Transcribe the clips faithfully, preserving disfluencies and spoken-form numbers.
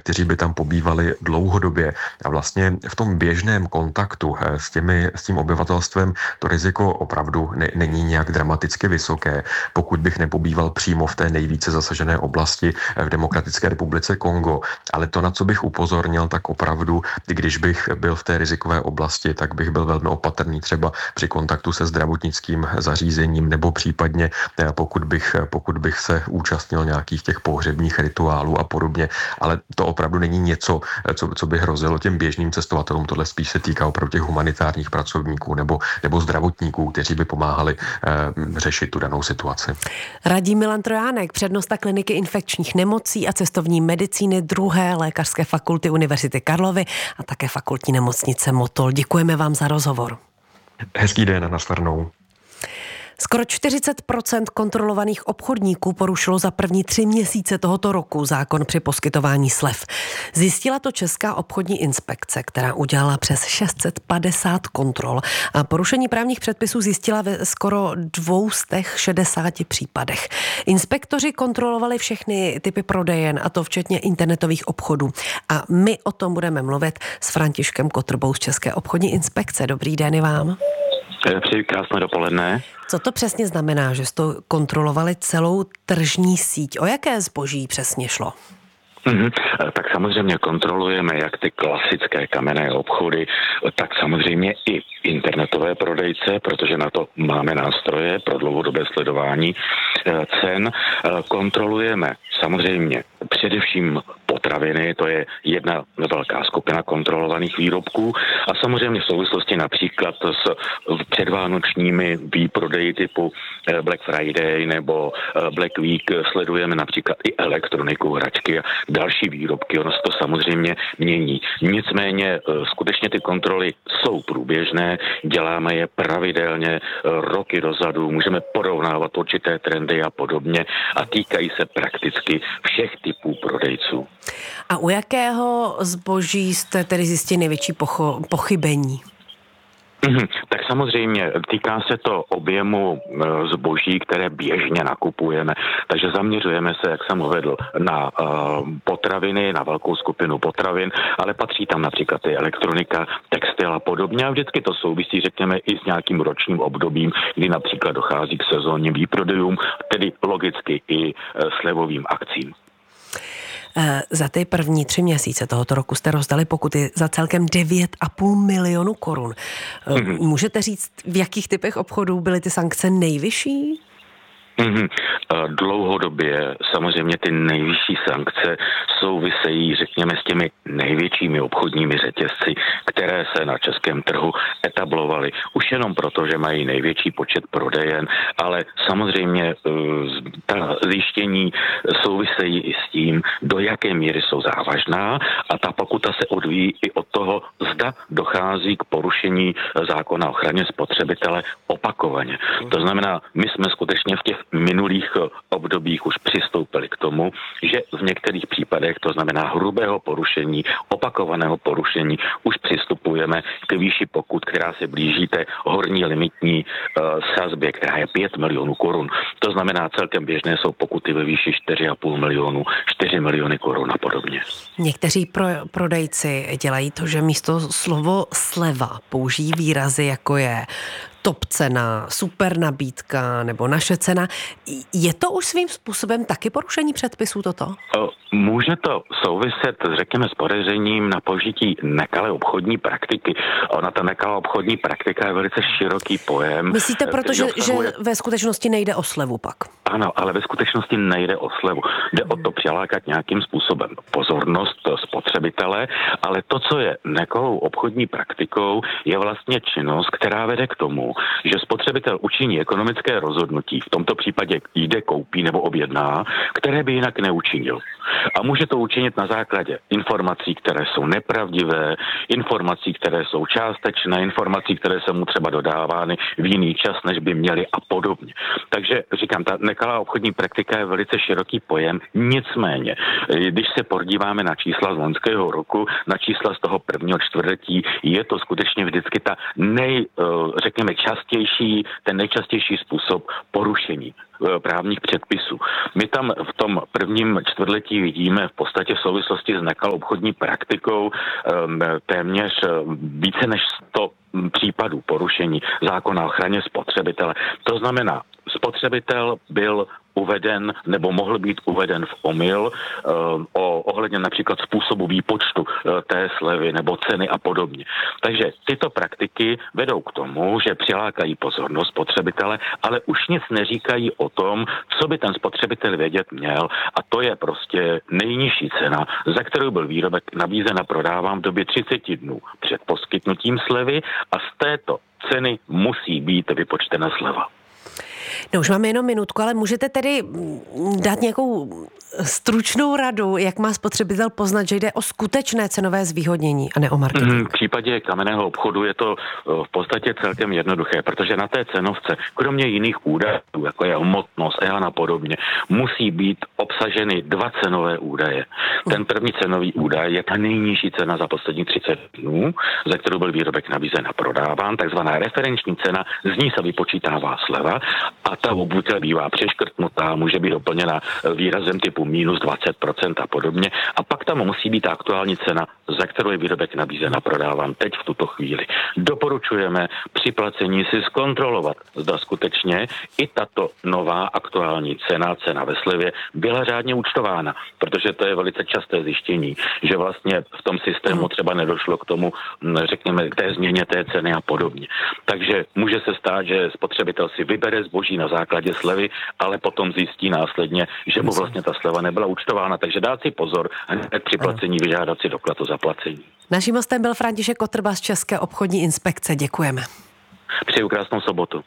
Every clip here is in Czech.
kteří by tam pobývali dlouhodobě. A vlastně v tom běžném kontaktu s, těmi, s tím obyvatelstvem to riziko opravdu ne, není nějak dramaticky vysoké, pokud bych nepobýval přímo v té nejvíce zasažené oblasti v Demokratické republice Kongo. Ale to, na co bych upozornil, tak opravdu, když bych byl v té rizikové oblasti, tak bych byl velmi opatrný třeba při kontaktu se zdravotnickým zařízením nebo případně pokud bych, pokud bych se účastnil nějakých těch pohřebních rituálů a podobně. Ale to opravdu není něco, co, co by hrozilo těm běžným cestovatelům. Tohle spíš se týká opravdu těch humanitárních pracovníků nebo, nebo zdravotníků, kteří by pomáhali eh, řešit tu danou situaci. Radí Milan Trojánek, přednosta kliniky infekčních nemocí a cestovní medicíny druhé lékařské fakulty Univerzity Karlovy a také fakultní nemocnice Motol. Děkujeme vám za rozhovor. Hezký den, nashledanou. Skoro čtyřicet procent kontrolovaných obchodníků porušilo za první tři měsíce tohoto roku zákon při poskytování slev. Zjistila to Česká obchodní inspekce, která udělala přes šest set padesát kontrol a porušení právních předpisů zjistila ve skoro dvě stě šedesát případech. Inspektoři kontrolovali všechny typy prodejen, a to včetně internetových obchodů. A my o tom budeme mluvit s Františkem Kotrbou z České obchodní inspekce. Dobrý den i vám. Přeji krásné dopoledne. Co to přesně znamená, že jste kontrolovali celou tržní síť? O jaké zboží přesně šlo? Mm-hmm. Tak samozřejmě kontrolujeme jak ty klasické kamenné obchody, tak samozřejmě i internetové prodejce, protože na to máme nástroje pro dlouhodobé sledování cen. Kontrolujeme samozřejmě především potraviny, to je jedna velká skupina kontrolovaných výrobků a samozřejmě v souvislosti například s předvánočními výprodeji typu Black Friday nebo Black Week sledujeme například i elektroniku, hračky a další výrobky. Ono se to samozřejmě mění. Nicméně skutečně ty kontroly jsou průběžné, děláme je pravidelně roky dozadu, můžeme porovnávat určité trendy a podobně a týkají se prakticky všech typů prodejců. A u jakého zboží jste tedy zjistili největší pocho- pochybení? Mm-hmm. Tak samozřejmě týká se to objemu e, zboží, které běžně nakupujeme. Takže zaměřujeme se, jak jsem uvedl, na e, potraviny, na velkou skupinu potravin, ale patří tam například i elektronika, textil a podobně. A vždycky to souvisí, řekněme, i s nějakým ročním obdobím, kdy například dochází k sezónním výprodejům, tedy logicky i e, slevovým akcím. Za ty první tři měsíce tohoto roku jste rozdali pokuty za celkem devět a půl milionu korun. Mm-hmm. Můžete říct, v jakých typech obchodů byly ty sankce nejvyšší? Mm-hmm. Dlouhodobě samozřejmě ty nejvyšší sankce souvisejí, řekněme, s těmi největšími obchodními řetězci, které se na českém trhu etablovaly. Už jenom proto, že mají největší počet prodejen, ale samozřejmě ta zjištění souvisejí i s tím, do jaké míry jsou závažná a ta pokuta se odvíjí i od toho, zda dochází k porušení zákona o ochraně spotřebitele opakovaně. To znamená, my jsme skutečně v těch minulých obdobích už přistoupili k tomu, že v některých případech, to znamená hrubého porušení, opakovaného porušení, už přistupujeme k výši pokut, která se blíží té horní limitní uh, sazbě, která je pět milionů korun. To znamená, celkem běžné jsou pokuty ve výši čtyři a půl milionu, čtyři miliony korun a podobně. Někteří pro, prodejci dělají to, že místo slovo sleva použijí výrazy, jako je top cena, super nabídka nebo naše cena. Je to už svým způsobem taky porušení předpisů toto? Může to souviset, řekněme, s podezřením na použití nekalé obchodní praktiky. Ona ta nekalá obchodní praktika je velice široký pojem. Myslíte, protože obsahuje... že ve skutečnosti nejde o slevu pak? Ano, ale ve skutečnosti nejde o slevu. Jde o to přilákat nějakým způsobem pozornost spotřebitele, ale to, co je nekalou obchodní praktikou, je vlastně činnost, která vede k tomu, že spotřebitel učiní ekonomické rozhodnutí, v tomto případě jde, koupí nebo objedná, které by jinak neučinil. A může to učinit na základě informací, které jsou nepravdivé, informací, které jsou částečné, informací, které jsou mu třeba dodávány v jiný čas, než by měly a podobně. Takže říkám, ta nekalá obchodní praktika je velice široký pojem, nicméně, když se podíváme na čísla z loňského roku, na čísla z toho prvního čtvrtletí, je to skutečně vždycky ta nej, řekněme, častější, ten nejčastější způsob porušení právních předpisů. My tam v tom prvním čtvrtletí vidíme v podstatě v souvislosti s nekalou obchodní praktikou téměř více než sto případů porušení zákona o ochraně spotřebitele. To znamená, spotřebitel byl uveden nebo mohl být uveden v omyl uh, o ohledně například způsobu výpočtu uh, té slevy nebo ceny a podobně. Takže tyto praktiky vedou k tomu, že přilákají pozornost spotřebitele, ale už nic neříkají o tom, co by ten spotřebitel vědět měl, a to je prostě nejnižší cena, za kterou byl výrobek nabízen a prodáván v době třicet dnů před poskytnutím slevy, a z této ceny musí být vypočtena sleva. No už máme jenom minutku, ale můžete tedy dát nějakou stručnou radu, jak má spotřebitel poznat, že jde o skutečné cenové zvýhodnění a ne o marketing? V případě kamenného obchodu je to v podstatě celkem jednoduché, protože na té cenovce, kromě jiných údajů, jako je hmotnost, E A N a podobně, musí být obsaženy dva cenové údaje. Ten první cenový údaj je ta nejnižší cena za poslední třicet dnů, za kterou byl výrobek nabízen a prodáván, takzvaná referenční cena, z ní se vypočítává sleva a ta obvykle bývá přeškrtnutá, může být doplněna výrazem typu minus dvacet procent a podobně. A pak tam musí být aktuální cena, za kterou je výrobek nabízen a prodáván teď v tuto chvíli. Doporučujeme při placení si zkontrolovat, zda skutečně i tato nová aktuální cena, cena ve slevě, byla řádně účtována, protože to je velice časté zjištění, že vlastně v tom systému třeba nedošlo k tomu, řekněme, k té změně té ceny a podobně. Takže může se stát, že spotřebitel si vybere zboží na základě slevy, ale potom zjistí následně, že mu vlastně ta sleva nebyla účtována, takže dát si pozor hned při placení vyžádat si doklad o zaplacení. Naším hostem byl František Kotrba z České obchodní inspekce. Děkujeme. Přeju krásnou sobotu.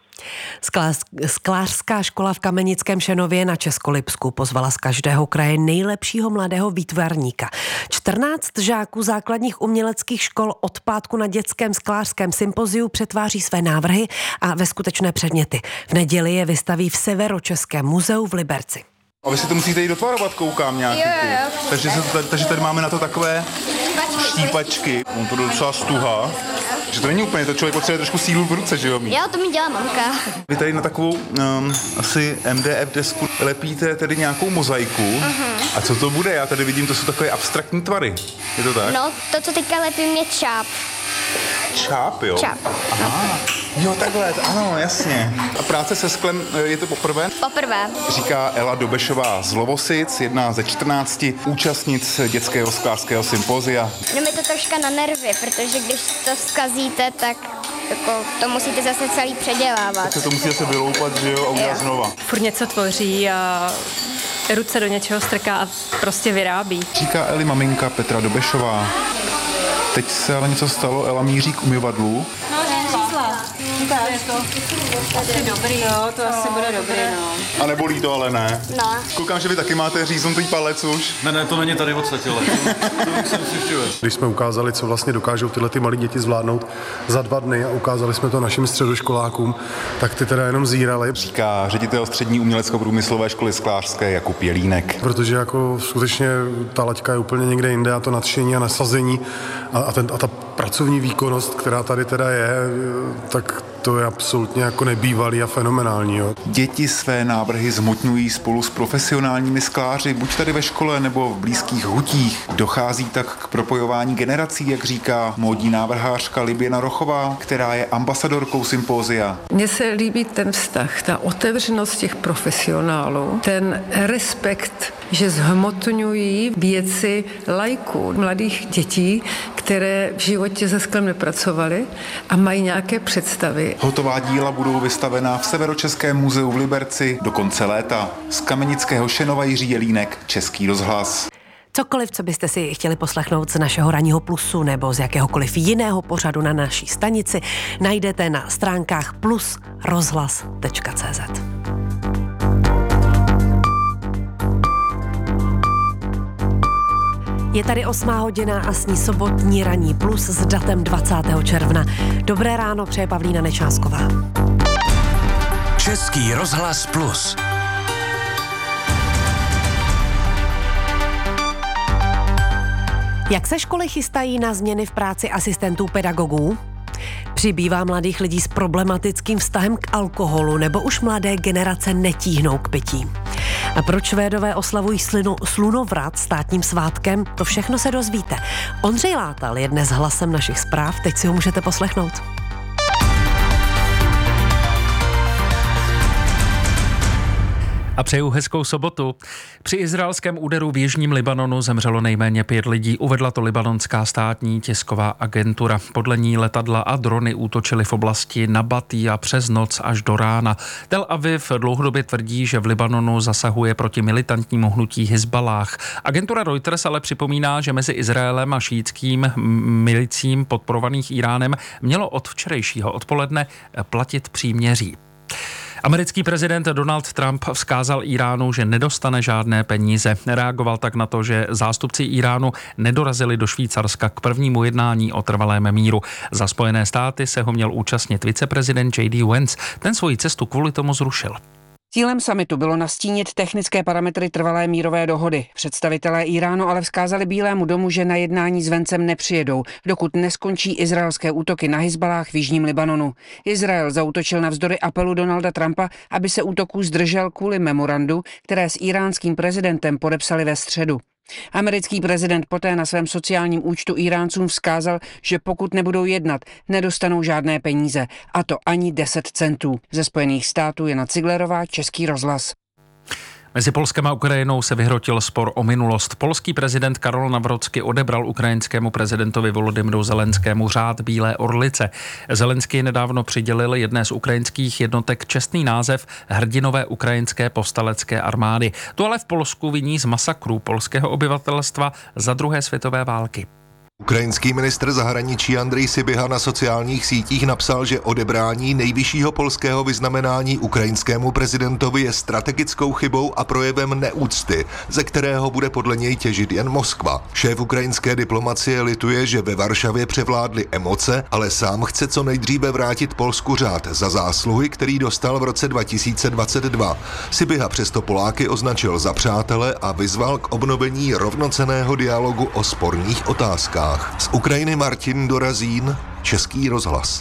Sklářská škola v Kamenickém Šenově na Českolipsku pozvala z každého kraje nejlepšího mladého výtvarníka. čtrnáct žáků základních uměleckých škol od pátku na dětském sklářském sympoziu přetváří své návrhy a ve skutečné předměty. V neděli je vystaví v Severočeském muzeu v Liberci. A vy si to musíte jít dotvarovat, koukám nějaký. Jo, jo, jo. Takže, se tady, takže tady máme na to takové štípačky. On to docela stuha. Že to není úplně, to člověk potřebuje trošku sílu v ruce, že jo? Já to mi dělá mamka. Vy tady na takovou um, asi M D F desku lepíte tedy nějakou mozaiku. Uh-huh. A co to bude? Já tady vidím, to jsou takové abstraktní tvary. Je to tak? No, to, co teďka lepím, je čáp. Čáp, jo? Čáp. Aha. Jo, takhle, ano, jasně. A práce se sklem, je to poprvé? Poprvé. Říká Ela Dobešová z Lovosic, jedna ze čtrnácti účastnic dětského sklářského sympozia. No mi to troška na nervy, protože když to zkazíte, tak jako, to musíte zase celý předělávat. Tak se to musí zase vyloupat, že jo, a udělat znova. Furt něco tvoří a ruce do něčeho strká a prostě vyrábí. Říká Eli maminka Petra Dobešová. Teď se ale něco stalo, Ela míří k umyvadlu. No, čísla. Ukáž to. Asi dobrý. No, to asi bude dobrý, no. A nebolí to, ale ne. No. Koukám, že vy taky máte říznutý palec už. Ne, ne, to není tady odsaď, ale to jsem si všude. Když jsme ukázali, co vlastně dokážou tyhle ty malé děti zvládnout za dva dny a ukázali jsme to našim středoškolákům, tak ty teda jenom zírali. Říká ředitel střední umělecko-průmyslové školy sklářské Jakub Jelínek. Protože jako skutečně ta laťka je úplně někde jinde a to nadšení a nasazení a, a, ten, a ta pracovní výkonnost, která tady teda je, tak to je absolutně jako nebývalý a fenomenální. Jo. Děti své návrhy zhmotňují spolu s profesionálními skláři, buď tady ve škole nebo v blízkých hutích. Dochází tak k propojování generací, jak říká módní návrhářka Liběna Rochová, která je ambasadorkou sympózia. Mně se líbí ten vztah, ta otevřenost těch profesionálů, ten respekt, že zhmotňují věci lajků, mladých dětí, které v životě se sklem nepracovaly a mají nějaké představy. Hotová díla budou vystavená v Severočeském muzeu v Liberci do konce léta. Z Kamenického Šenova Jiří Jelínek, Český rozhlas. Cokoliv, co byste si chtěli poslechnout z našeho Ranního plusu nebo z jakéhokoliv jiného pořadu na naší stanici, najdete na stránkách plus rozhlas tečka cé zet. Je tady osmá hodina a s ní sobotní Ranní plus s datem dvacátého června. Dobré ráno, přeje Pavlína Nečásková. Český rozhlas plus. Jak se školy chystají na změny v práci asistentů pedagogů? Přibývá mladých lidí s problematickým vztahem k alkoholu, nebo už mladé generace netíhnou k pití? A proč Švédové oslavují slinu, slunovrat státním svátkem? To všechno se dozvíte. Ondřej Látal je dnes hlasem našich zpráv, teď si ho můžete poslechnout. A přeju hezkou sobotu. Při izraelském úderu v jižním Libanonu zemřelo nejméně pět lidí, uvedla to libanonská státní tisková agentura. Podle ní letadla a drony útočily v oblasti Nabatí a přes noc až do rána. Tel Aviv dlouhodobě tvrdí, že v Libanonu zasahuje proti militantnímu hnutí Hizbalách. Agentura Reuters ale připomíná, že mezi Izraelem a šíitským milicím podporovaných Iránem mělo od včerejšího odpoledne platit příměří. Americký prezident Donald Trump vzkázal Iránu, že nedostane žádné peníze. Reagoval tak na to, že zástupci Iránu nedorazili do Švýcarska k prvnímu jednání o trvalém míru. Za Spojené státy se ho měl účastnit viceprezident J D Vance. Ten svoji cestu kvůli tomu zrušil. Cílem summitu bylo nastínit technické parametry trvalé mírové dohody. Představitelé Iránu ale vzkázali Bílému domu, že na jednání s Vencem nepřijedou, dokud neskončí izraelské útoky na Hizbalách v jižním Libanonu. Izrael zaútočil navzdory apelu Donalda Trumpa, aby se útoků zdržel kvůli memorandu, které s iránským prezidentem podepsali ve středu. Americký prezident poté na svém sociálním účtu Iráncům vzkázal, že pokud nebudou jednat, nedostanou žádné peníze, a to ani deset centů. Ze Spojených států Jana Ciglerová, Český rozhlas. Mezi Polskem a Ukrajinou se vyhrotil spor o minulost. Polský prezident Karol Nawrocki odebral ukrajinskému prezidentovi Volodymyru Zelenskému řád Bílé orlice. Zelenský nedávno přidělil jedné z ukrajinských jednotek čestný název Hrdinové ukrajinské povstalecké armády. To ale v Polsku viní z masakrů polského obyvatelstva za druhé světové války. Ukrajinský ministr zahraničí Andrej Sybiha na sociálních sítích napsal, že odebrání nejvyššího polského vyznamenání ukrajinskému prezidentovi je strategickou chybou a projevem neúcty, ze kterého bude podle něj těžit jen Moskva. Šéf ukrajinské diplomacie lituje, že ve Varšavě převládly emoce, ale sám chce co nejdříve vrátit Polsku řád za zásluhy, který dostal v roce dva tisíce dvacet dva. Sybiha přesto Poláky označil za přátele a vyzval k obnovení rovnocenného dialogu o sporných otázkách. Z Ukrajiny Martin Dorazín, Český rozhlas.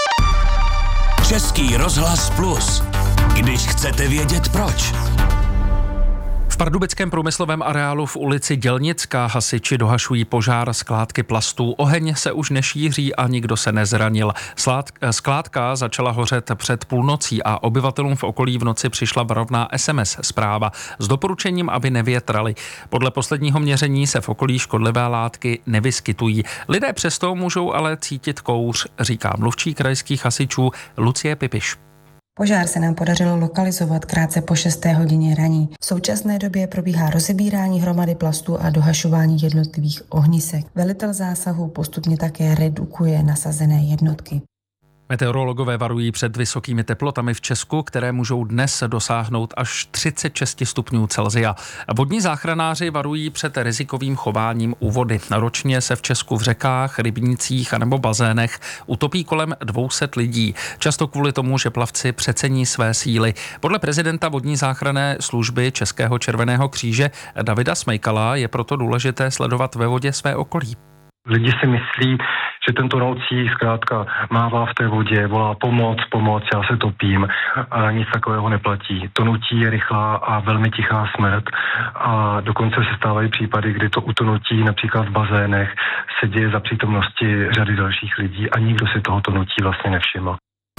Český rozhlas plus. Když chcete vědět proč. V pardubickém průmyslovém areálu v ulici Dělnická hasiči dohašují požár skládky plastů. Oheň se už nešíří a nikdo se nezranil. Skládka začala hořet před půlnocí a obyvatelům v okolí v noci přišla varovná es em es zpráva s doporučením, aby nevětrali. Podle posledního měření se v okolí škodlivé látky nevyskytují. Lidé přesto můžou ale cítit kouř, říká mluvčí krajských hasičů Lucie Pipiš. Požár se nám podařilo lokalizovat krátce po šesté hodině raní. V současné době probíhá rozebírání hromady plastů a dohašování jednotlivých ohnisek. Velitel zásahu postupně také redukuje nasazené jednotky. Meteorologové varují před vysokými teplotami v Česku, které můžou dnes dosáhnout až třicet šest stupňů Celsia. Vodní záchranáři varují před rizikovým chováním u vody. Ročně se v Česku v řekách, rybnících anebo bazénech utopí kolem dvě stě lidí. Často kvůli tomu, že plavci přecení své síly. Podle prezidenta vodní záchranné služby Českého červeného kříže Davida Smejkala je proto důležité sledovat ve vodě své okolí. Lidi si myslí, že ten tonoucí zkrátka mává v té vodě, volá pomoc, pomoc, já se topím a nic takového neplatí. Tonutí je rychlá a velmi tichá smrt a dokonce se stávají případy, kdy to utonutí například v bazénech se děje za přítomnosti řady dalších lidí a nikdo si toho tonutí vlastně nevšiml.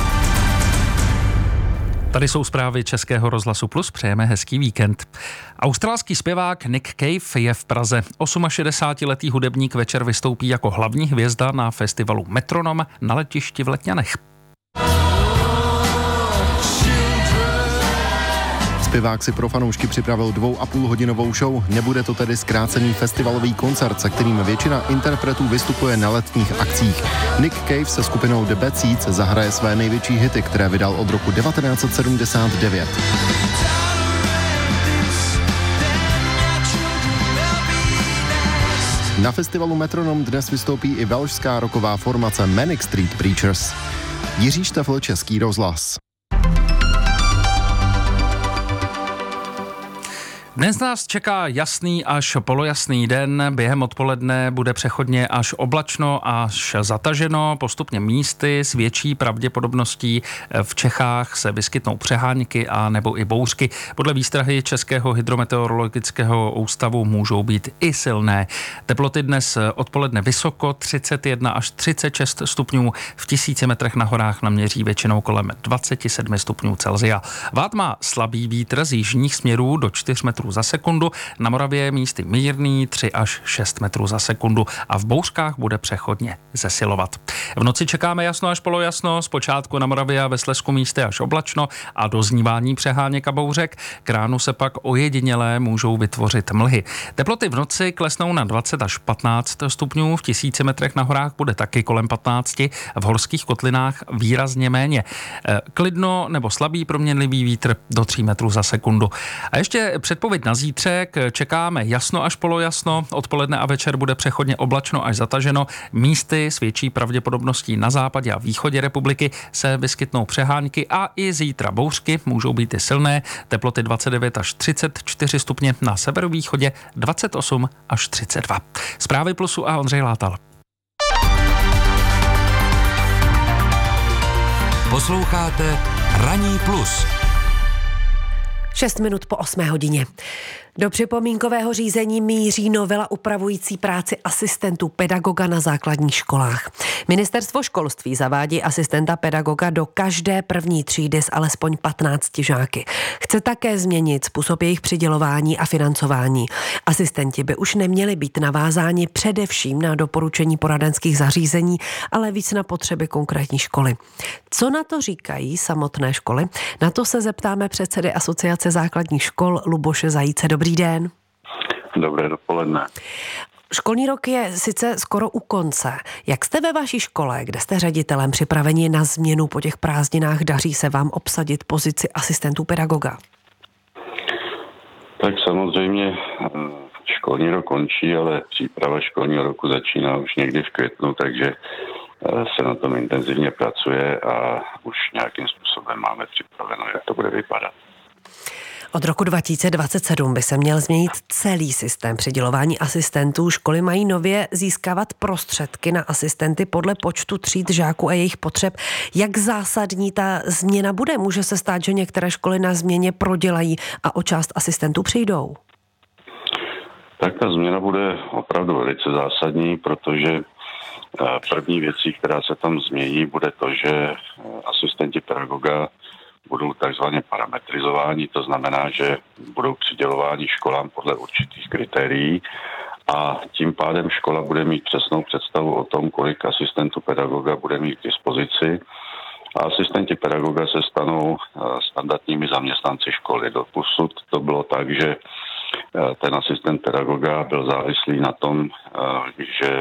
Tady jsou zprávy Českého rozhlasu Plus, přejeme hezký víkend. Australský zpěvák Nick Cave je v Praze. šedesátiosmiletý hudebník večer vystoupí jako hlavní hvězda na festivalu Metronom na letišti v Letňanech. Zpěvák si pro fanoušky připravil dvou a půl hodinovou show. Nebude to tedy zkrácený festivalový koncert, se kterým většina interpretů vystupuje na letních akcích. Nick Cave se skupinou The Bad Seeds zahraje své největší hity, které vydal od roku devatenáct set sedmdesát devět. Na festivalu Metronom dnes vystoupí i velšská rocková formace Manic Street Preachers. Jiří Štefl, Český rozhlas. Dnes nás čeká jasný až polojasný den. Během odpoledne bude přechodně až oblačno, až zataženo. Postupně místy s větší pravděpodobností v Čechách se vyskytnou přehánky a nebo i bouřky. Podle výstrahy Českého hydrometeorologického ústavu můžou být i silné. Teploty dnes odpoledne vysoko, třicet jedna až třicet šest stupňů. V tisíci metrech na horách naměří většinou kolem dvacet sedm stupňů Celsia. Vád má slabý vítr z jižních směrů do čtyř metrů za sekundu, na Moravě místy mírný tři až šest metrů za sekundu a v bouřkách bude přechodně zesilovat. V noci čekáme jasno až polojasno, zpočátku na Moravě a ve Slezsku místy až oblačno a doznívání přeháněk a bouřek. K ránu se pak ojedinělé můžou vytvořit mlhy. Teploty v noci klesnou na dvacet až patnáct stupňů, v tisíci metrech na horách bude taky kolem patnácti, v horských kotlinách výrazně méně. Klidno nebo slabý proměnlivý vítr do tří metrů za sekundu. A ještě předpověď na zítřek, čekáme jasno až polojasno, odpoledne a večer bude přechodně oblačno až zataženo, místy s větší pravděpodobností na západě a východě republiky se vyskytnou přehánky a i zítra bouřky můžou být i silné, teploty dvacet devět až třicet čtyři stupně, na severovýchodě dvacet osm až třicet dva. Zprávy Plusu a Ondřej Látal. Posloucháte Ranní plus. Šest minut po osmé hodině. Do připomínkového řízení míří novela upravující práci asistentů pedagoga na základních školách. Ministerstvo školství zavádí asistenta pedagoga do každé první třídy s alespoň patnácti žáky. Chce také změnit způsob jejich přidělování a financování. Asistenti by už neměli být navázáni především na doporučení poradenských zařízení, ale víc na potřeby konkrétní školy. Co na to říkají samotné školy? Na to se zeptáme předsedy Asociace základních škol Luboše Zajíce. Dobrý den. Dobré dopoledne. Školní rok je sice skoro u konce. Jak jste ve vaší škole, kde jste ředitelem, připraveni na změnu po těch prázdninách? Daří se vám obsadit pozici asistentů pedagoga? Tak samozřejmě školní rok končí, ale příprava školního roku začíná už někdy v květnu, takže se na tom intenzivně pracuje a už nějakým způsobem máme připraveno, jak to bude vypadat. Od roku dva tisíce dvacet sedm by se měl změnit celý systém přidělování asistentů. Školy mají nově získávat prostředky na asistenty podle počtu tříd žáků a jejich potřeb. Jak zásadní ta změna bude? Může se stát, že některé školy na změně prodělají a o část asistentů přijdou? Tak ta změna bude opravdu velice zásadní, protože první věcí, která se tam změní, bude to, že asistenti pedagoga budou takzvaně parametrizováni, to znamená, že budou přidělováni školám podle určitých kritérií a tím pádem škola bude mít přesnou představu o tom, kolik asistentů pedagoga bude mít k dispozici a asistenti pedagoga se stanou standardními zaměstnanci školy. Doposud to bylo tak, že ten asistent pedagoga byl závislý na tom, že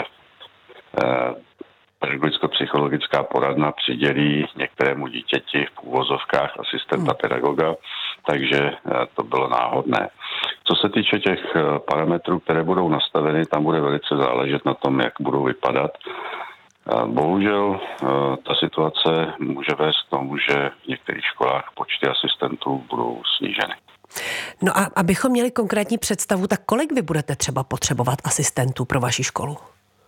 pedagogicko-psychologická poradna přidělí některému dítěti v úvozovkách asistenta pedagoga, takže to bylo náhodné. Co se týče těch parametrů, které budou nastaveny, tam bude velice záležet na tom, jak budou vypadat. Bohužel ta situace může vést k tomu, že v některých školách počty asistentů budou sníženy. No a abychom měli konkrétní představu, tak kolik vy budete třeba potřebovat asistentů pro vaši školu?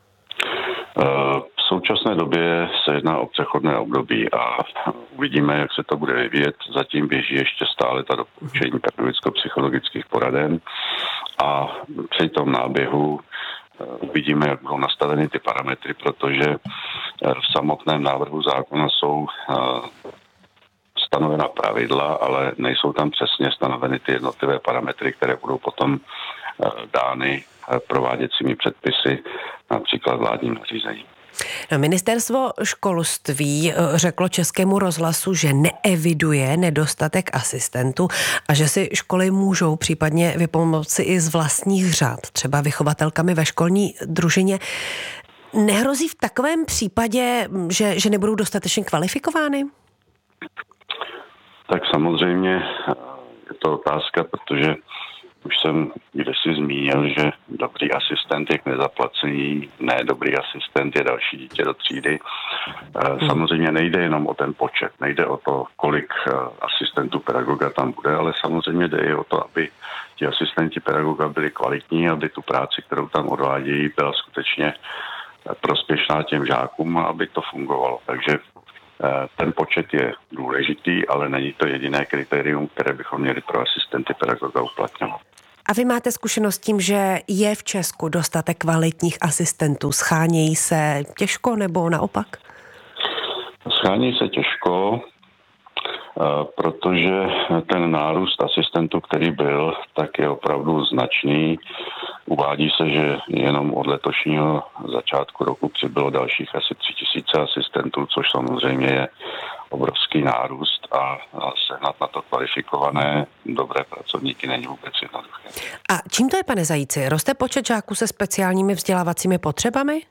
V současné době se jedná o přechodné období a uvidíme, jak se to bude vyvíjet. Zatím běží ještě stále ta doporučení pedagogicko-psychologických poraden a při tom náběhu uvidíme, jak budou nastaveny ty parametry, protože v samotném návrhu zákona jsou stanovena pravidla, ale nejsou tam přesně stanoveny ty jednotlivé parametry, které budou potom dány prováděcími předpisy, například vládním nařízením. Ministerstvo školství řeklo Českému rozhlasu, že neeviduje nedostatek asistentů a že si školy můžou případně vypomoci i z vlastních řad, třeba vychovatelkami ve školní družině. Nehrozí v takovém případě, že, že nebudou dostatečně kvalifikovány? Tak samozřejmě je to otázka, protože Už jsem kdysi zmínil, že dobrý asistent je k nezaplacení, ne dobrý asistent je další dítě do třídy. Samozřejmě nejde jenom o ten počet, nejde o to, kolik asistentů pedagoga tam bude, ale samozřejmě jde i o to, aby ti asistenti pedagoga byli kvalitní, aby tu práci, kterou tam odvádějí, byla skutečně prospěšná těm žákům a aby to fungovalo. Takže ten počet je důležitý, ale není to jediné kritérium, které bychom měli pro asistenty pedagoga uplatňovat. A vy máte zkušenost tím, že je v Česku dostatek kvalitních asistentů? Schánějí se těžko nebo naopak? Schánějí se těžko, protože ten nárůst asistentů, který byl, tak je opravdu značný. Uvádí se, že jenom od letošního začátku roku přibylo dalších asi tři tisíce asistentů, což samozřejmě je obrovský nárůst a sehnat na to kvalifikované dobré pracovníky není vůbec jednoduché. A čím to je, pane Zajíci? Roste počet žáků se speciálními vzdělávacími potřebami?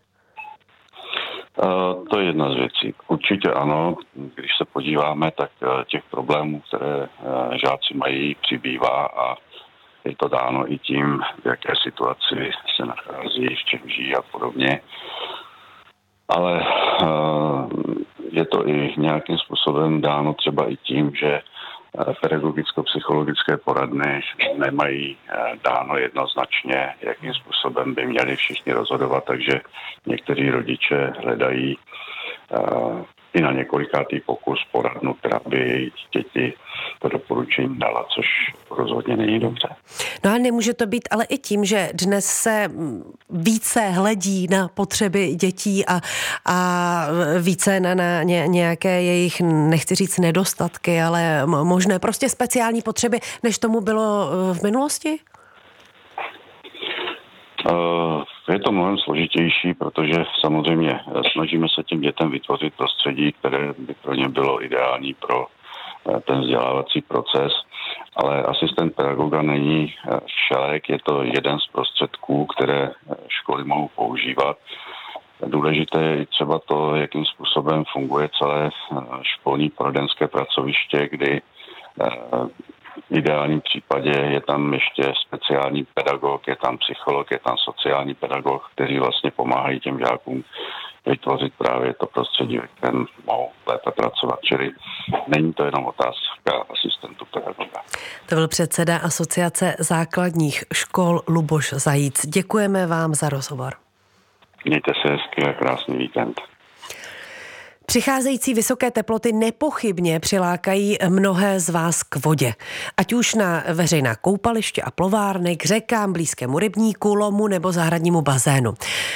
Uh, to je jedna z věcí. Určitě ano. Když se podíváme, tak uh, těch problémů, které uh, žáci mají, přibývá a je to dáno i tím, v jaké situaci se nachází, v čem žijí a podobně. Ale uh, je to i nějakým způsobem dáno třeba i tím, že pedagogicko-psychologické poradny nemají dáno jednoznačně, jakým způsobem by měli všichni rozhodovat, takže někteří rodiče hledají uh, i na několikátý pokus poradnu, která by jejich děti to doporučení dala, což rozhodně není dobře. No a nemůže to být ale i tím, že dnes se více hledí na potřeby dětí a, a více na, na ně, nějaké jejich, nechci říct nedostatky, ale možné prostě speciální potřeby, než tomu bylo v minulosti? Je to mnohem složitější, protože samozřejmě snažíme se těm dětem vytvořit prostředí, které by pro ně bylo ideální pro ten vzdělávací proces, ale asistent pedagoga není všelék, je to jeden z prostředků, které školy mohou používat. Důležité je třeba to, jakým způsobem funguje celé školní poradenské pracoviště, kdy v ideálním případě je tam ještě speciální pedagog, je tam psycholog, je tam sociální pedagog, kteří vlastně pomáhají těm žákům vytvořit právě to prostředí, ve kterém mohou lépe pracovat. Čili není to jenom otázka asistentu pedagoga. To byl předseda Asociace základních škol Luboš Zajíc. Děkujeme vám za rozhovor. Mějte se hezky a krásný víkend. Přicházející vysoké teploty nepochybně přilákají mnohé z vás k vodě. Ať už na veřejná koupaliště a plovárny, k řekám, blízkému rybníku, lomu nebo zahradnímu bazénu.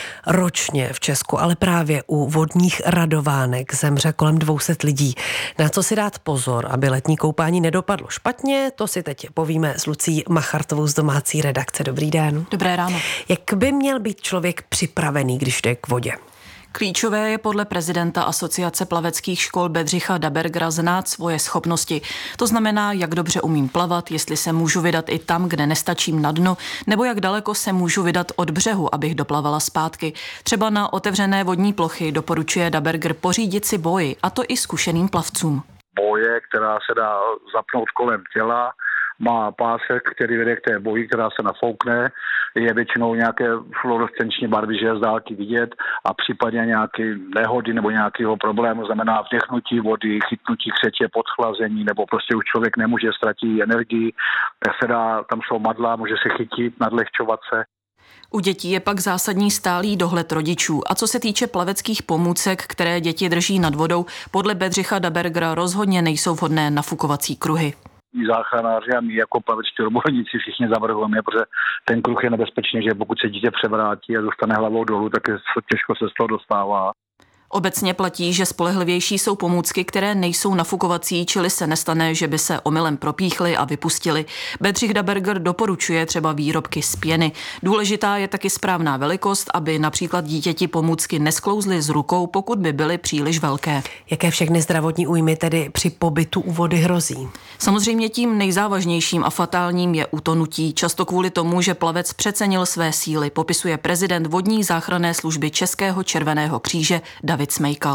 Ročně v Česku, ale právě u vodních radovánek zemře kolem dvě stě lidí. Na co si dát pozor, aby letní koupání nedopadlo špatně, to si teď povíme s Lucí Machartovou z domácí redakce. Dobrý den. Dobré ráno. Jak by měl být člověk připravený, když jde k vodě? Klíčové je podle prezidenta Asociace plaveckých škol Bedřicha Dabergera znát svoje schopnosti. To znamená, jak dobře umím plavat, jestli se můžu vydat i tam, kde nestačím na dno, nebo jak daleko se můžu vydat od břehu, abych doplavala zpátky. Třeba na otevřené vodní plochy doporučuje Daberger pořídit si boji, a to i zkušeným plavcům. Boje, která se dá zapnout kolem těla, má pásek, který vede k té boji, která se nafoukne, je většinou nějaké fluorescenční barvy, že je z dálky vidět a případně nějaké nehody nebo nějakého problému, znamená vdechnutí vody, chytnutí křeče, podchlazení, nebo prostě už člověk nemůže, ztratí energii, se dá, tam jsou madla, může se chytit, nadlehčovat se. U dětí je pak zásadní stálý dohled rodičů. A co se týče plaveckých pomůcek, které děti drží nad vodou, podle Bedřicha Dabergera rozhodně nejsou vhodné nafukovací kruhy. Záchranáři a my jako plavečtí odborníci všichni zavrhujeme, protože ten kruh je nebezpečný, že pokud se dítě převrátí a dostane hlavou dolů, tak je těžko se z toho dostává. Obecně platí, že spolehlivější jsou pomůcky, které nejsou nafukovací, čili se nestane, že by se omylem propíchly a vypustily. Bedřich Daberger doporučuje třeba výrobky z pěny. Důležitá je taky správná velikost, aby například dítěti pomůcky nesklouzly z rukou, pokud by byly příliš velké. Jaké všechny zdravotní újmy tedy při pobytu u vody hrozí? Samozřejmě tím nejzávažnějším a fatálním je utonutí. Často kvůli tomu, že plavec přecenil své síly, popisuje prezident vodní záchranné služby Českého červeného kříže David Smejkal.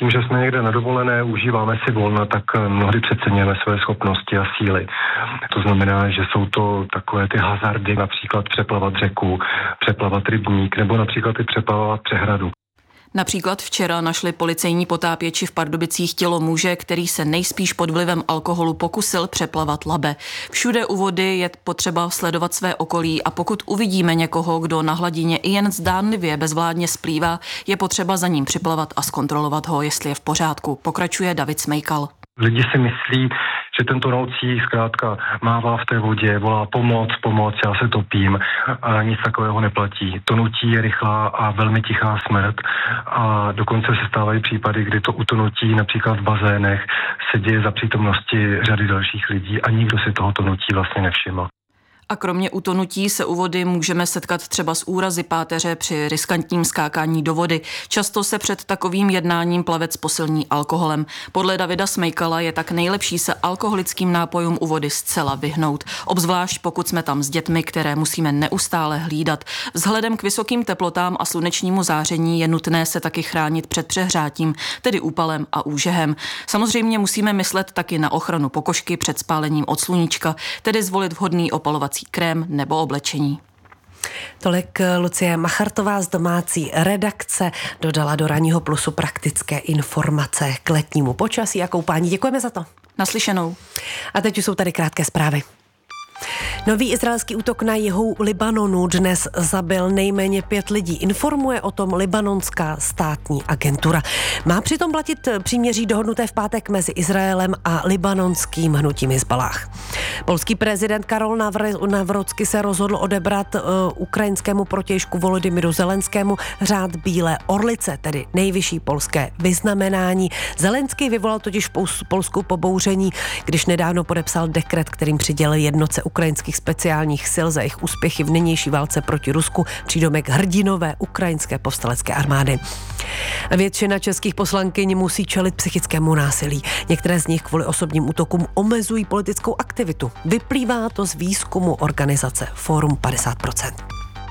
Tím, že jsme někde na dovolené, užíváme si volna, tak mnohdy přeceňujeme své schopnosti a síly. To znamená, že jsou to takové ty hazardy, například přeplavat řeku, přeplavat rybník nebo například i přeplavat přehradu. Například včera našli policejní potápěči v Pardubicích tělo muže, který se nejspíš pod vlivem alkoholu pokusil přeplavat Labe. Všude u vody je potřeba sledovat své okolí a pokud uvidíme někoho, kdo na hladině i jen zdánlivě bezvládně splývá, je potřeba za ním připlavat a zkontrolovat ho, jestli je v pořádku, pokračuje David Smejkal. Lidi si myslí, že ten tonoucí zkrátka mává v té vodě, volá pomoc, pomoc, já se topím a nic takového neplatí. Tonutí je rychlá a velmi tichá smrt a dokonce se stávají případy, kdy to utonutí například v bazénech se děje za přítomnosti řady dalších lidí a nikdo si toho tonutí vlastně nevšiml. A kromě utonutí se u vody můžeme setkat třeba s úrazy páteře při riskantním skákání do vody. Často se před takovým jednáním plavec posilní alkoholem. Podle Davida Smejkala je tak nejlepší se alkoholickým nápojům u vody zcela vyhnout. Obzvlášť pokud jsme tam s dětmi, které musíme neustále hlídat. Vzhledem k vysokým teplotám a slunečnímu záření je nutné se taky chránit před přehřátím, tedy úpalem a úžehem. Samozřejmě musíme myslet taky na ochranu pokožky před spálením od sluníčka, tedy zvolit vhodný opalovací krém nebo oblečení. Tolik Lucie Machartová z domácí redakce dodala do Ranního plusu praktické informace k letnímu počasí a koupání. Děkujeme za to. Naslyšenou. A teď už jsou tady krátké zprávy. Nový izraelský útok na jihu Libanonu dnes zabil nejméně pět lidí. Informuje o tom libanonská státní agentura. Má přitom platit příměří dohodnuté v pátek mezi Izraelem a libanonským hnutím Hizbalách. Polský prezident Karol Nawrocki se rozhodl odebrat uh, ukrajinskému protějšku Volodymyru Zelenskému řád Bílé orlice, tedy nejvyšší polské vyznamenání. Zelenský vyvolal totiž v Polsku pobouření, když nedávno podepsal dekret, kterým přidělil jednotce ukrajinských speciálních sil za jejich úspěchy v nynější válce proti Rusku přídomek hrdinové ukrajinské povstalecké armády. Většina českých poslankyň musí čelit psychickému násilí. Některé z nich kvůli osobním útokům omezují politickou aktivitu. Vyplývá to z výzkumu organizace Fórum padesát procent.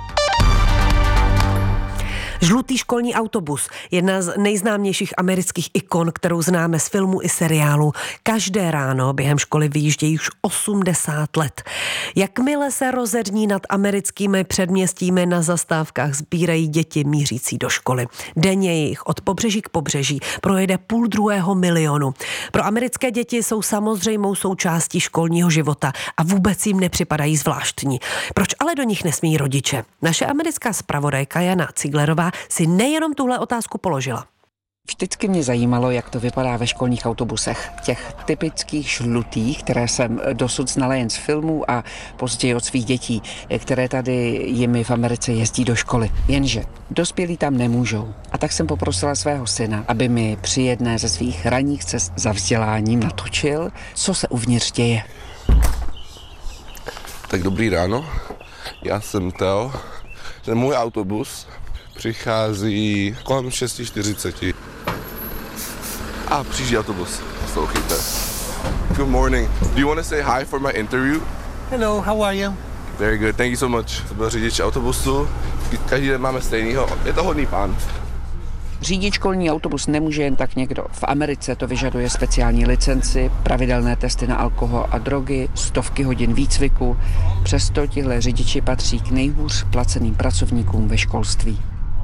Žlutý školní autobus, jedna z nejznámějších amerických ikon, kterou známe z filmů i seriálů. Každé ráno během školy vyjíždějí už osmdesát let. Jakmile se rozední nad americkými předměstími, na zastávkách sbírají děti mířící do školy. Denně jich od pobřeží k pobřeží projede půl druhého milionu. Pro americké děti jsou samozřejmou součástí školního života a vůbec jim nepřipadají zvláštní. Proč ale do nich nesmí rodiče? Naše americká zpravodajka Jana Ciglerová si nejenom tuhle otázku položila. Vždycky mě zajímalo, jak to vypadá ve školních autobusech. Těch typických žlutých, které jsem dosud znala jen z filmů a později od svých dětí, které tady jimi v Americe jezdí do školy. Jenže dospělí tam nemůžou. A tak jsem poprosila svého syna, aby mi při jedné ze svých ranních cest za vzděláním natočil, co se uvnitř děje. Tak dobrý ráno, já jsem Teo. Ten můj autobus přichází kolem šest čtyřicet. A přijíždí autobus. Poslouchejte. Good morning. Do you want to say hi for my interview? Hello, how are you? Very good, thank you so much. To byl řidič autobusu. Každý den máme stejnýho. Je to hodný pán. Řídit školní autobus nemůže jen tak někdo. V Americe to vyžaduje speciální licenci, pravidelné testy na alkohol a drogy, stovky hodin výcviku. Přesto tihle řidiči patří k nejhůř placeným pracovníkům ve školství.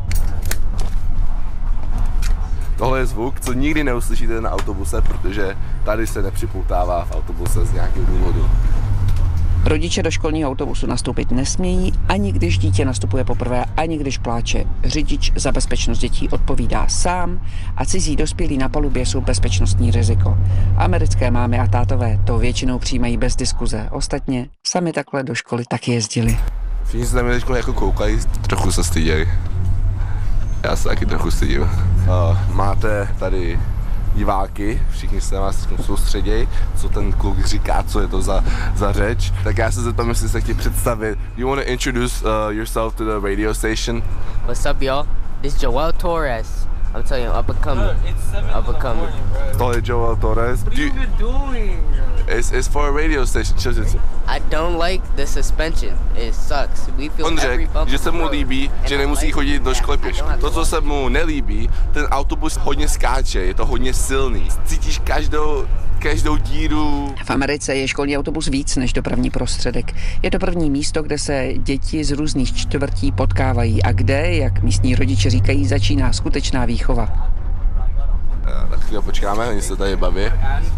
Tohle je zvuk, co nikdy neuslyšíte na autobuse, protože tady se nepřipoutává v autobuse z nějakého důvodu. Rodiče do školního autobusu nastoupit nesmějí, ani když dítě nastupuje poprvé, ani když pláče. Řidič za bezpečnost dětí odpovídá sám a cizí dospělí na palubě jsou bezpečnostní riziko. Americké mámy a tátové to většinou přijímají bez diskuze. Ostatně sami takhle do školy taky jezdili. Všichni se na mě teď jako koukají, trochu se stydějí. Já se taky trochu stydím. Uh, máte tady diváky, všichni se na vás soustředějí, co ten kluk říká, co je to za, za řeč. Tak já se zeptám, jestli se chtějí představit. You want to introduce uh, yourself to the radio station? What's up, y'all? This is Joel Torres. I'm telling you, up and coming. Up and coming. Tohle je Joel Torres. What are you even doing? It's, it's for a radio station. I don't like the suspension. It sucks. We feel On every řekl, bump že se mu líbí, že nemusí chodit do školy pěšky. To, co se mu nelíbí, ten autobus hodně skáče, je to hodně silný. Cítíš každou, každou díru. V Americe je školní autobus víc než dopravní prostředek. Je to první místo, kde se děti z různých čtvrtí potkávají a kde, jak místní rodiče říkají, začíná skutečná výchova. Tak chvíli počkáme, oni se tady baví.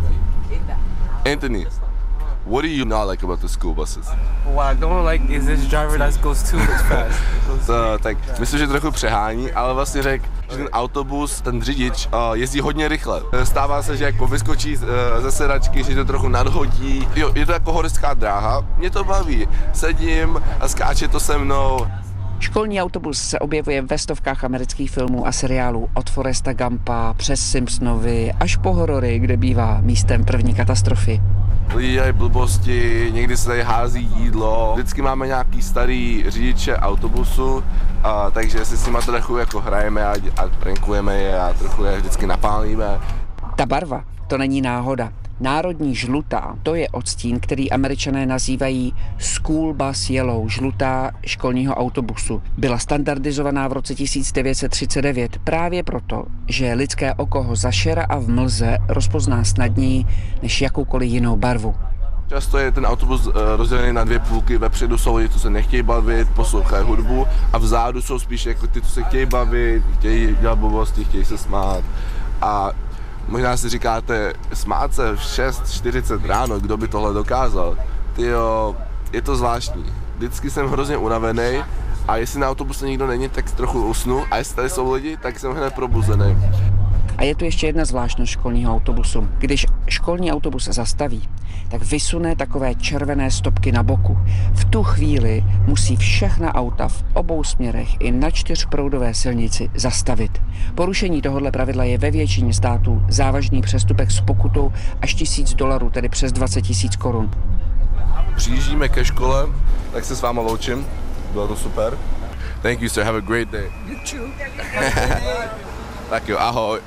Anthony, what do you not like about the school buses? What I don't like is this driver that goes too fast. To, tak myslím, že trochu přehání, ale vlastně řekl, že ten autobus, ten řidič uh, jezdí hodně rychle. Stává se, že jako vyskočí uh, ze sedačky, že to trochu nadhodí. Jo, je to jako horská dráha, mě to baví. Sedím a skáče to se mnou. Školní autobus se objevuje ve stovkách amerických filmů a seriálů od Foresta Gumpa přes Simpsonovi až po horory, kde bývá místem první katastrofy. Lidi dělají blbosti, někdy se tady hází jídlo. Vždycky máme nějaký starý řidiče autobusu, a, takže si s nima trochu jako hrajeme a, a prankujeme je a trochu je vždycky napálíme. Ta barva, to není náhoda. Národní žlutá, to je odstín, který Američané nazývají School Bus Yellow, žlutá školního autobusu. Byla standardizovaná v roce tisíc devět set třicet devět právě proto, že lidské oko ho za šera a v mlze rozpozná snadněji než jakoukoliv jinou barvu. Často je ten autobus rozdělený na dvě půlky, vepředu jsou lidi, co se nechtějí bavit, poslouchají hudbu a vzadu jsou spíš jako ty, co se chtějí bavit, chtějí dělat blbosti, chtějí se smát. A možná si říkáte, smát se v šest čtyřicet ráno, kdo by tohle dokázal? Tyjo, je to zvláštní. Vždycky jsem hrozně unavený a jestli na autobuse nikdo není, tak trochu usnu a jestli tady jsou lidi, tak jsem hned probuzený. A je tu ještě jedna zvláštnost školního autobusu. Když školní autobus zastaví, tak vysune takové červené stopky na boku. V tu chvíli musí všechna auta v obou směrech i na čtyřproudové silnici zastavit. Porušení tohoto pravidla je ve většině států závažný přestupek s pokutou až tisíc dolarů, tedy přes dvacet tisíc korun. Přijíždíme ke škole, tak se s váma loučím. Bylo to super. Thank you, sir. Have a great day. You too. Tak jo, ahoj.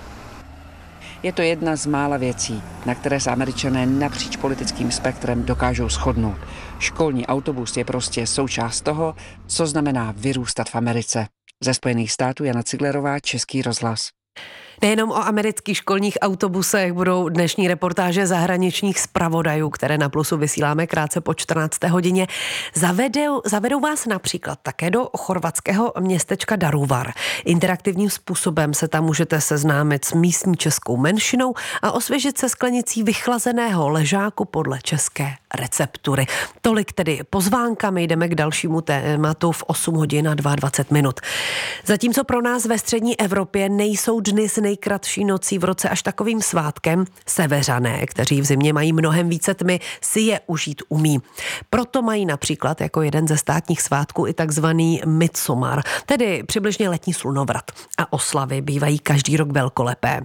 Je to jedna z mála věcí, na které se Američané napříč politickým spektrem dokážou shodnout. Školní autobus je prostě součást toho, co znamená vyrůstat v Americe. Ze Spojených států Jana Ciglerová, Český rozhlas. Nejenom o amerických školních autobusech budou dnešní reportáže zahraničních zpravodajů, které na Plusu vysíláme krátce po čtrnácté hodině. Zavedou, zavedou vás například také do chorvatského městečka Daruvar. Interaktivním způsobem se tam můžete seznámit s místní českou menšinou a osvěžit se sklenicí vychlazeného ležáku podle české receptury. Tolik tedy pozvánkami, jdeme k dalšímu tématu v osm hodin a dvacet dva minut. Zatímco pro nás ve střední Evropě nejsou dny s nejkratší nocí v roce až takovým svátkem, Severané, kteří v zimě mají mnohem více tmy, si je užít umí. Proto mají například jako jeden ze státních svátků i takzvaný Midsommar, tedy přibližně letní slunovrat. A oslavy bývají každý rok velkolepé.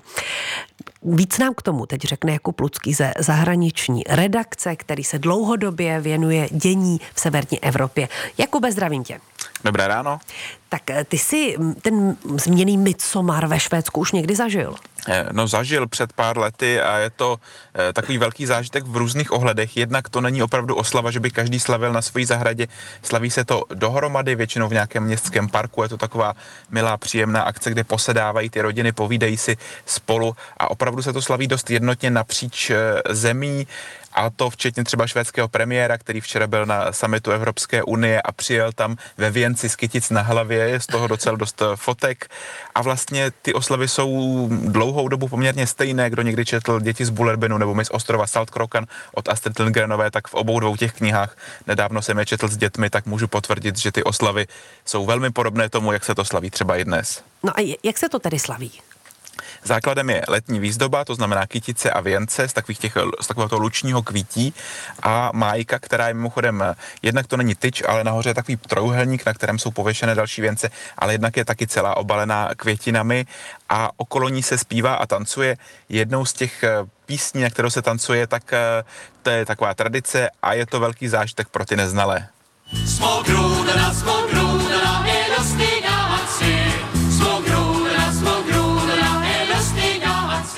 Víc nám k tomu teď řekne Jakub Lucký ze zahraniční redakce, který se dlouhodobě věnuje dění v severní Evropě. Jakube, zdravím tě. Dobré ráno. Tak ty jsi ten zmíněný Midsommar ve Švédsku už někdy zažil? No zažil před pár lety a je to e, takový velký zážitek v různých ohledech. Jednak to není opravdu oslava, že by každý slavil na své zahradě. Slaví se to dohromady, většinou v nějakém městském parku. Je to taková milá, příjemná akce, kde posedávají ty rodiny, povídají si spolu a opravdu se to slaví dost jednotně napříč e, zemí. A to včetně třeba švédského premiéra, který včera byl na summitu Evropské unie a přijel tam ve věnci s kytic na hlavě, je z toho docela dost fotek. A vlastně ty oslavy jsou dlouhou dobu poměrně stejné. Kdo někdy četl Děti z Bullerbinu nebo My z ostrova Saltkrokan od Astrid Lindgrenové, tak v obou dvou těch knihách, nedávno jsem je četl s dětmi, tak můžu potvrdit, že ty oslavy jsou velmi podobné tomu, jak se to slaví třeba i dnes. No a jak se to tedy slaví? Základem je letní výzdoba, to znamená kytice a věnce z, takových těch, z takového toho lučního kvítí a májka, která je mimochodem, jednak to není tyč, ale nahoře je takový trojúhelník, na kterém jsou pověšené další věnce, ale jednak je taky celá obalená květinami a okolo ní se zpívá a tancuje. Jednou z těch písní, na kterou se tancuje, tak to je taková tradice a je to velký zážitek pro ty neznalé. Små grodorna, små grodorna är lustiga att se. Små grodorna, små grodorna är lustiga att se.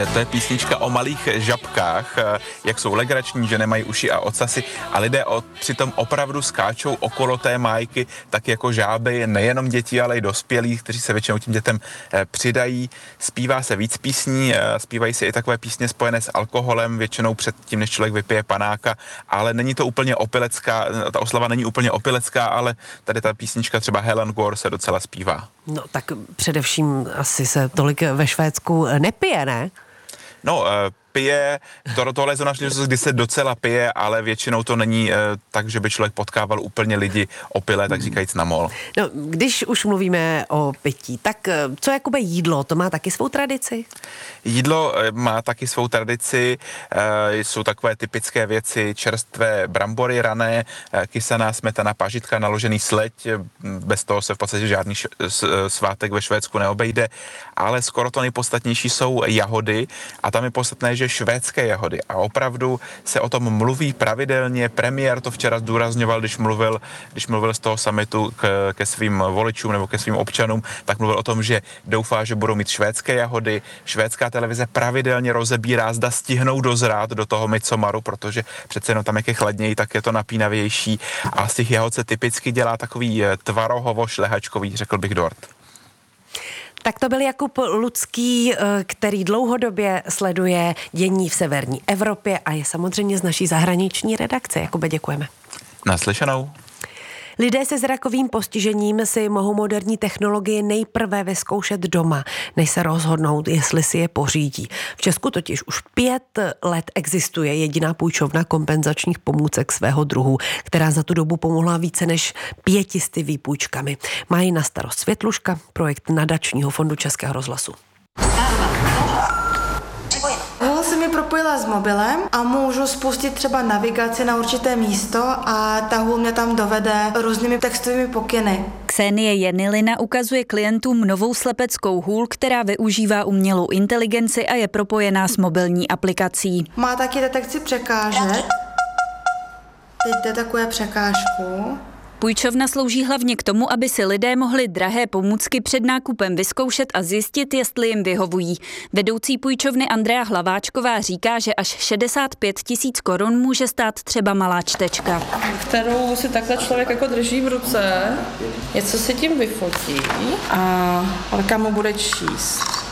To je písnička o malých žabkách, jak jsou legrační, že nemají uši a ocasy a lidé o, přitom opravdu skáčou okolo té májky, tak jako žáby, nejenom děti, ale i dospělí, kteří se většinou tím dětem přidají. Zpívá se víc písní, zpívají se i takové písně spojené s alkoholem, většinou před tím, než člověk vypije panáka, ale není to úplně opilecká, ta oslava není úplně opilecká, ale tady ta písnička třeba Helen Gore se docela zpívá. No tak především asi se tolik ve Švédsku nepije, ne? No, pije, to, tohle je zóna, kdy se docela pije, ale většinou to není tak, že by člověk potkával úplně lidi opilé, tak říkajíc na mol. No, když už mluvíme o pití, tak co jakoby jídlo, to má taky svou tradici? Jídlo má taky svou tradici, jsou takové typické věci, čerstvé brambory rané, kysaná smetana, pažitka, naložený sleď, bez toho se v podstatě žádný svátek ve Švédsku neobejde, ale skoro to nejpodstatnější jsou jahody a tam je podstatné, že švédské jahody a opravdu se o tom mluví pravidelně. Premiér to včera zdůrazňoval, když mluvil, když mluvil z toho summitu k, ke svým voličům nebo ke svým občanům, tak mluvil o tom, že doufá, že budou mít švédské jahody. Švédská televize pravidelně rozebírá, zda stihnou dozrát do toho Midsomaru, protože přece jenom tam jak je chladněji, tak je to napínavější a z těch jahod se typicky dělá takový tvarohovo-šlehačkový, řekl bych dort. Tak to byl Jakub Lucký, který dlouhodobě sleduje dění v severní Evropě a je samozřejmě z naší zahraniční redakce. Jakube, děkujeme. Naslyšenou. Lidé se zrakovým postižením si mohou moderní technologie nejprve vyzkoušet doma, než se rozhodnout, jestli si je pořídí. V Česku totiž už pět let existuje jediná půjčovna kompenzačních pomůcek svého druhu, která za tu dobu pomohla více než pětisty výpůjčkami. Mají na starost Světluška, projekt nadačního fondu Českého rozhlasu. Hula se mi propojila s mobilem a můžu spustit třeba navigaci na určité místo a ta hůl mě tam dovede různými textovými pokyny. Ksenie Jenilina ukazuje klientům novou slepeckou hůl, která využívá umělou inteligenci a je propojená s mobilní aplikací. Má taky detekci překážek. Teď detekuje překážku. Půjčovna slouží hlavně k tomu, aby si lidé mohli drahé pomůcky před nákupem vyzkoušet a zjistit, jestli jim vyhovují. Vedoucí půjčovny Andrea Hlaváčková říká, že až šedesát pět tisíc korun může stát třeba malá čtečka. Kterou si takhle člověk jako drží v ruce, něco si tím vyfotí a ruka mu bude číst.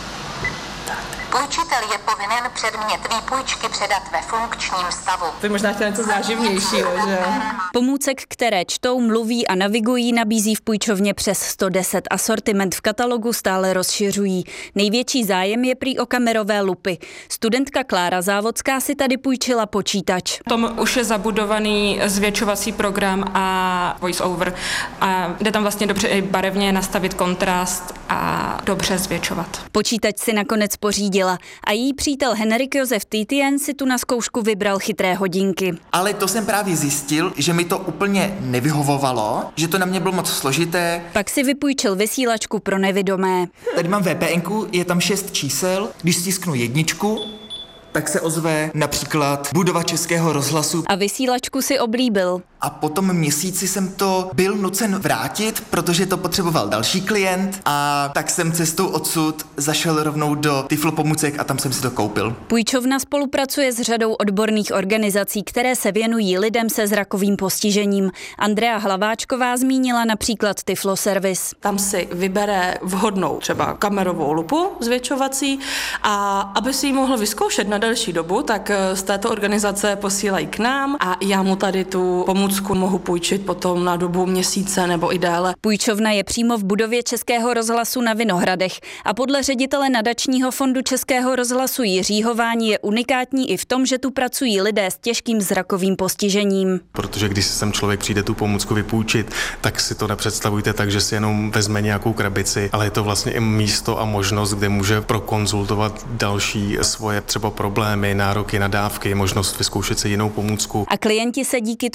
Půjčitel je povinen předmět výpůjčky předat ve funkčním stavu. To je možná něco záživnějšího, že? Pomůcek, které čtou, mluví a navigují, nabízí v půjčovně přes sto deset. Asortiment v katalogu stále rozšiřují. Největší zájem je prý o kamerové lupy. Studentka Klára Závodská si tady půjčila počítač. Tom už je zabudovaný zvětšovací program a voice over a jde tam vlastně dobře i barevně nastavit kontrast a dobře zvětšovat. Počítač si nakonec pořídila a její přítel Henrik Josef Týtien si tu na zkoušku vybral chytré hodinky. Ale to jsem právě zjistil, že mi to úplně nevyhovovalo, že to na mě bylo moc složité. Pak si vypůjčil vysílačku pro nevidomé. Tady mám V P N ku, je tam šest čísel, když stisknu jedničku, tak se ozve například budova Českého rozhlasu. A vysílačku si oblíbil. A po tom měsíci jsem to byl nucen vrátit, protože to potřeboval další klient a tak jsem cestou odsud zašel rovnou do Tiflo pomůcek a tam jsem si to koupil. Půjčovna spolupracuje s řadou odborných organizací, které se věnují lidem se zrakovým postižením. Andrea Hlaváčková zmínila například Tiflo Service. Tam si vybere vhodnou třeba kamerovou lupu zvětšovací a aby si ji mohl vyzkoušet na delší dobu, tak z této organizace posílají k nám a já mu tady tu pomůcku mohu půjčit potom na dobu měsíce nebo i déle. Půjčovna je přímo v budově Českého rozhlasu na Vinohradech a podle ředitele nadačního fondu Českého rozhlasu Jiřího Váni je unikátní i v tom, že tu pracují lidé s těžkým zrakovým postižením. Protože když si sem člověk přijde tu pomůcku vypůjčit, tak si to nepředstavujte tak, že si jenom vezme nějakou krabici, ale je to vlastně i místo a možnost, kde může prokonzultovat další svoje třeba problémy, nároky na dávky, možnost vyzkoušet si jinou pomůcku. A klienti se díky tomu podle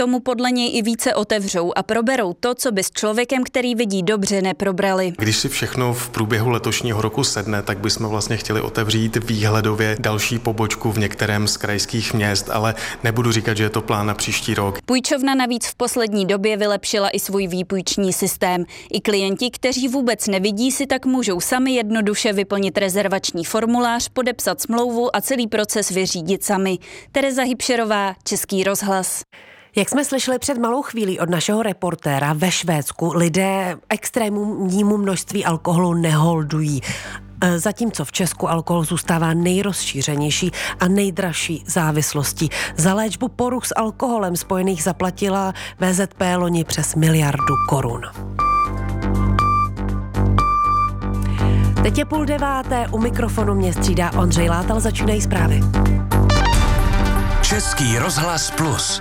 podle něj i více otevřou a proberou to, co by s člověkem, který vidí dobře, neprobrali. Když si všechno v průběhu letošního roku sedne, tak bychom vlastně chtěli otevřít výhledově další pobočku v některém z krajských měst, ale nebudu říkat, že je to plán na příští rok. Půjčovna navíc v poslední době vylepšila i svůj výpůjční systém. I klienti, kteří vůbec nevidí, si tak můžou sami jednoduše vyplnit rezervační formulář, podepsat smlouvu a celý proces vyřídit sami. Tereza Hybšerová, Český rozhlas. Jak jsme slyšeli před malou chvílí od našeho reportéra, ve Švédsku lidé extrémnímu množství alkoholu neholdují. Zatímco v Česku alkohol zůstává nejrozšířenější a nejdražší závislostí. Za léčbu poruch s alkoholem spojených zaplatila V Z P loni přes miliardu korun. Teď je půl deváté, u mikrofonu mě střídá Ondřej Látal, začínají zprávy. Český rozhlas Plus.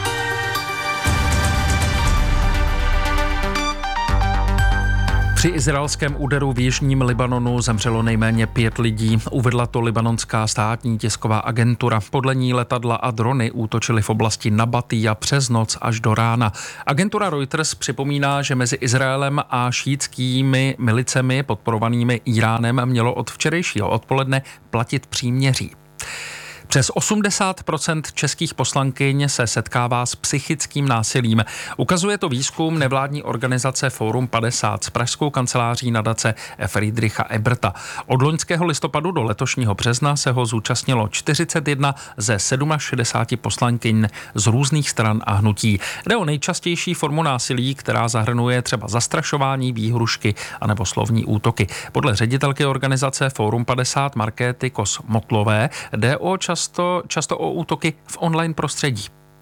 Při izraelském úderu v jižním Libanonu zemřelo nejméně pět lidí. Uvedla to libanonská státní tisková agentura. Podle ní letadla a drony útočily v oblasti Nabatija přes noc až do rána. Agentura Reuters připomíná, že mezi Izraelem a šítskými milicemi podporovanými Íránem mělo od včerejšího odpoledne platit příměří. Přes osmdesát procent českých poslankyň se setkává s psychickým násilím. Ukazuje to výzkum nevládní organizace Fórum padesát s pražskou kanceláří nadace Friedricha Eberta. Od loňského listopadu do letošního března se ho zúčastnilo čtyřicet jedna ze šedesáti sedmi poslankyň z různých stran a hnutí. Jde o nejčastější formu násilí, která zahrnuje třeba zastrašování, výhrušky anebo slovní útoky. Podle ředitelky organizace Fórum padesát Markéty Kos-Motlové jde o čas Často, často o útoky v online prostředí.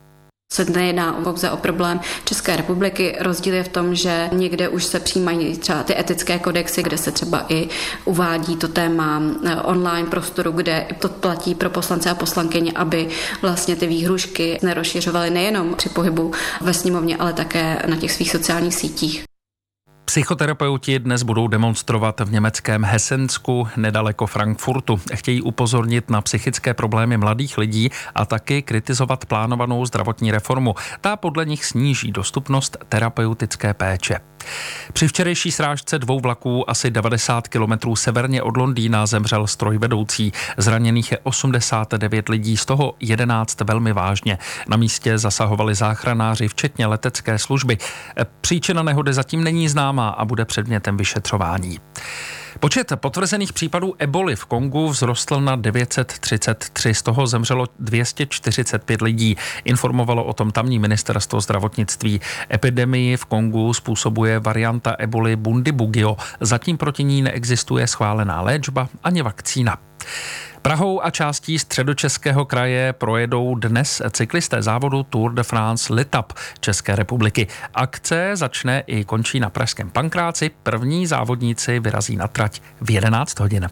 Se nejedná pouze o problém České republiky. Rozdíl je v tom, že někde už se přijímají třeba ty etické kodexy, kde se třeba i uvádí to téma online prostoru, kde to platí pro poslance a poslankyně, aby vlastně ty výhrušky nerozšiřovaly nejenom při pohybu ve sněmovně, ale také na těch svých sociálních sítích. Psychoterapeuti dnes budou demonstrovat v německém Hessensku nedaleko Frankfurtu. Chtějí upozornit na psychické problémy mladých lidí a taky kritizovat plánovanou zdravotní reformu. Ta podle nich sníží dostupnost terapeutické péče. Při včerejší srážce dvou vlaků asi devadesát kilometrů severně od Londýna zemřel strojvedoucí. Zraněných je osmdesát devět lidí, z toho jedenáct velmi vážně. Na místě zasahovali záchranáři, včetně letecké služby. Příčina nehody zatím není známá a bude předmětem vyšetřování. Počet potvrzených případů eboli v Kongu vzrostl na devět set třicet tři, z toho zemřelo dvě stě čtyřicet pět lidí. Informovalo o tom tamní ministerstvo zdravotnictví. Epidemii v Kongu způsobuje varianta eboli Bundibugyo. Zatím proti ní neexistuje schválená léčba ani vakcína. Prahou a částí Středočeského kraje projedou dnes cyklisté závodu Tour de France L'Étape České republiky. Akce začne i končí na pražském Pankráci. První závodníci vyrazí na trať v jedenáct hodin.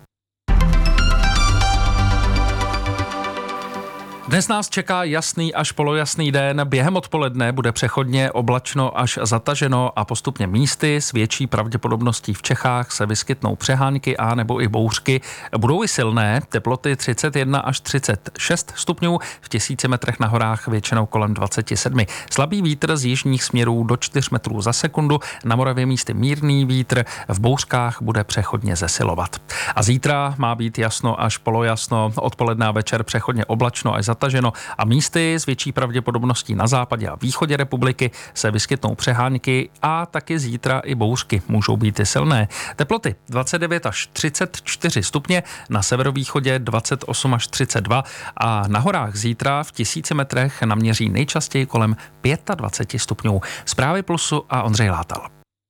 Dnes nás čeká jasný až polojasný den. Během odpoledne bude přechodně oblačno až zataženo a postupně místy s větší pravděpodobností v Čechách se vyskytnou přehánky a nebo i bouřky. Budou i silné, teploty třicet jedna až třicet šest stupňů, v tisíci metrech na horách většinou kolem dvacet sedm. Slabý vítr z jižních směrů do čtyř metrů za sekundu, na Moravě místy mírný vítr, v bouřkách bude přechodně zesilovat. A zítra má být jasno až polojasno, odpoledne a večer přechodně oblačno až zataženo a místy s větší pravděpodobností na západě a východě republiky se vyskytnou přehánky a taky zítra i bouřky můžou být i silné. Teploty dvacet devět až třicet čtyři stupně, na severovýchodě dvacet osm až třicet dva a na horách zítra v tisíci metrech naměří nejčastěji kolem dvacet pět stupňů. Zprávy Plusu a Ondřej Látal.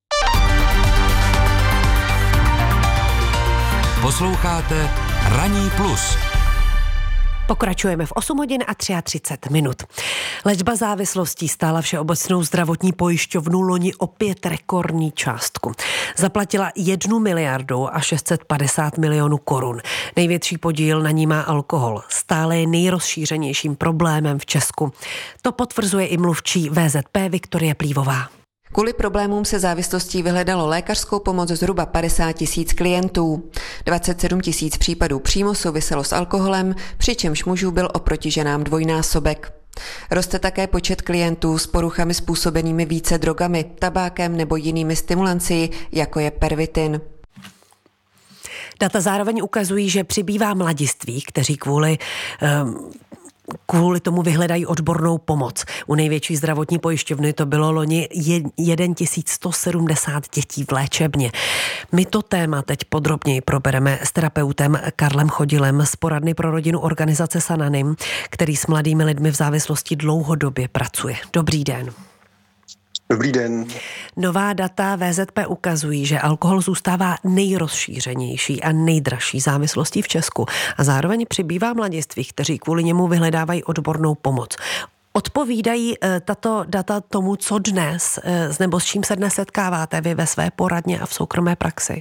Posloucháte Ranní plus. Pokračujeme v osm hodin a třicet tři minut. Léčba závislostí stála Všeobecnou zdravotní pojišťovnu loni opět rekordní částku. Zaplatila jednu miliardu a šest set padesát milionů korun. Největší podíl na ní má alkohol. Stále je nejrozšířenějším problémem v Česku. To potvrzuje i mluvčí V Z P Viktorie Plívová. Kvůli problémům se závislostí vyhledalo lékařskou pomoc zhruba padesát tisíc klientů. dvacet sedm tisíc případů přímo souviselo s alkoholem, přičemž mužů byl oproti ženám dvojnásobek. Roste také počet klientů s poruchami způsobenými více drogami, tabákem nebo jinými stimulanci, jako je pervitin. Data zároveň ukazují, že přibývá mladistvých, kteří kvůli um, kvůli tomu vyhledají odbornou pomoc. U největší zdravotní pojišťovny to bylo loni tisíc sto sedmdesát dětí v léčebně. My to téma teď podrobněji probereme s terapeutem Karlem Chodilem z poradny pro rodinu organizace Sananim, který s mladými lidmi v závislosti dlouhodobě pracuje. Dobrý den. Dobrý den. Nová data V Z P ukazují, že alkohol zůstává nejrozšířenější a nejdražší závislostí v Česku a zároveň přibývá mladistvých, kteří kvůli němu vyhledávají odbornou pomoc. Odpovídají tato data tomu, co dnes, nebo s čím se dnes setkáváte vy ve své poradně a v soukromé praxi?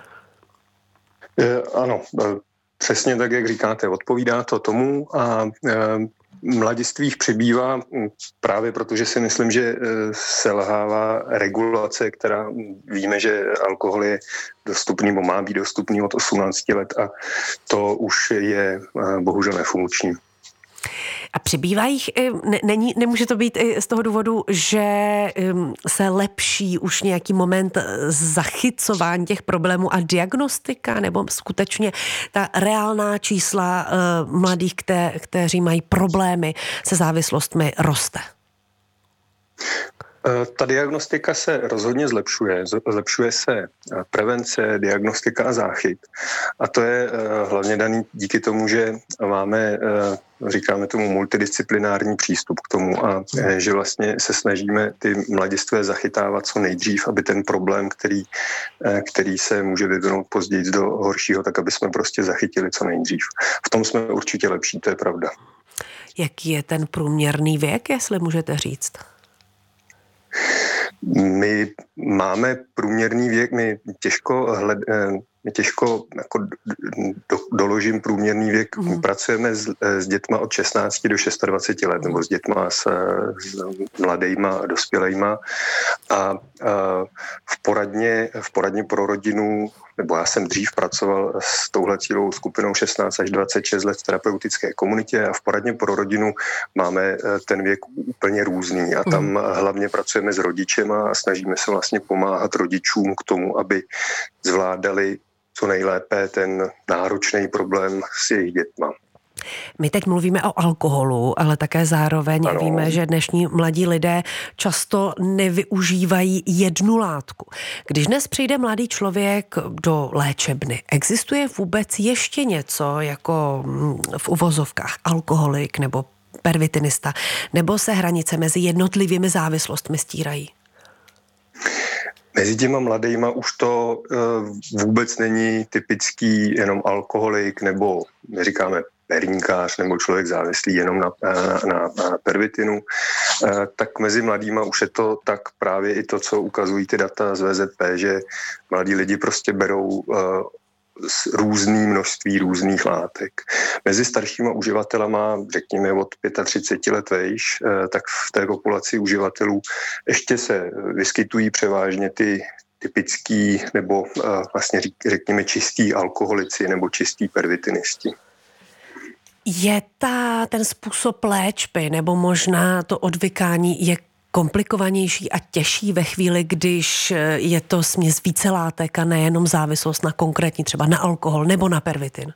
Ano, přesně tak, jak říkáte, odpovídá to tomu a mladistvých přibývá právě protože si myslím, že selhává regulace, která víme, že alkohol je dostupný, nebo má být dostupný od osmnácti let a to už je bohužel nefunkční. A přibývá jich, není, nemůže to být i z toho důvodu, že se lepší už nějaký moment zachycování těch problémů a diagnostika, nebo skutečně ta reálná čísla mladých, kte, kteří mají problémy se závislostmi, roste? Ta diagnostika se rozhodně zlepšuje. Zlepšuje se prevence, diagnostika a záchyt. A to je hlavně daný díky tomu, že máme, říkáme tomu, multidisciplinární přístup k tomu a že vlastně se snažíme ty mladistvé zachytávat co nejdřív, aby ten problém, který, který se může vyvinout později do horšího, tak aby jsme prostě zachytili co nejdřív. V tom jsme určitě lepší, to je pravda. Jaký je ten průměrný věk, jestli můžete říct? My máme průměrný věk, my těžko, hled, my těžko jako do, doložím průměrný věk. Mm. Pracujeme s, s dětma od šestnácti do dvaceti šesti let, nebo s dětma s, s mladejma a dospělejma. A, a v poradně, v poradně pro rodinu, nebo já jsem dřív pracoval s touhle cílovou skupinou šestnáct až dvacet šest let v terapeutické komunitě a v poradně pro rodinu máme ten věk úplně různý a tam mm. hlavně pracujeme s rodičema a snažíme se vlastně pomáhat rodičům k tomu, aby zvládali co nejlépe ten náročný problém s jejich dětma. My teď mluvíme o alkoholu, ale také zároveň ano. Víme, že dnešní mladí lidé často nevyužívají jednu látku. Když dnes přijde mladý člověk do léčebny, existuje vůbec ještě něco jako v uvozovkách alkoholik nebo pervitinista, nebo se hranice mezi jednotlivými závislostmi stírají? Mezi těma mladejma už to uh, vůbec není typický jenom alkoholik nebo, my říkáme, perníkář nebo člověk závislý jenom na, na, na, na pervitinu, uh, tak mezi mladýma už je to tak právě i to, co ukazují ty data z V Z P, že mladí lidi prostě berou uh, různý množství různých látek. Mezi staršíma uživatelama, řekněme od třicet pět let vejš, tak v té populaci uživatelů ještě se vyskytují převážně ty typický nebo vlastně řekněme čistí alkoholici nebo čistí pervitinisti. Je ta, ten způsob léčby nebo možná to odvykání je komplikovanější a těžší ve chvíli, když je to směs více látek a nejenom závislost na konkrétní, třeba na alkohol nebo na pervitin?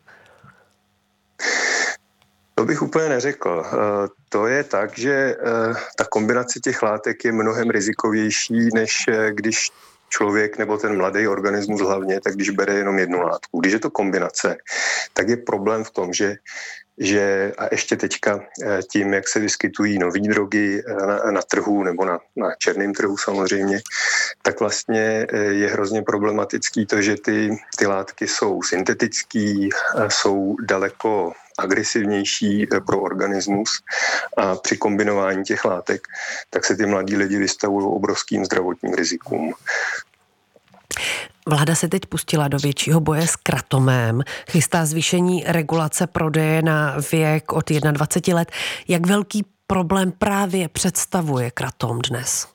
To bych úplně neřekl. To je tak, že ta kombinace těch látek je mnohem rizikovější, než když člověk nebo ten mladý organismus hlavně, tak když bere jenom jednu látku. Když je to kombinace, tak je problém v tom, že že a ještě teďka tím, jak se vyskytují nový drogy na, na trhu nebo na, na černém trhu samozřejmě, tak vlastně je hrozně problematický to, že ty, ty látky jsou syntetický, jsou daleko agresivnější pro organismus a při kombinování těch látek, tak se ty mladí lidi vystavují obrovským zdravotním rizikům. Vláda se teď pustila do většího boje s kratomem, chystá zvýšení regulace prodeje na věk od dvaceti jedna let. Jak velký problém právě představuje kratom dnes?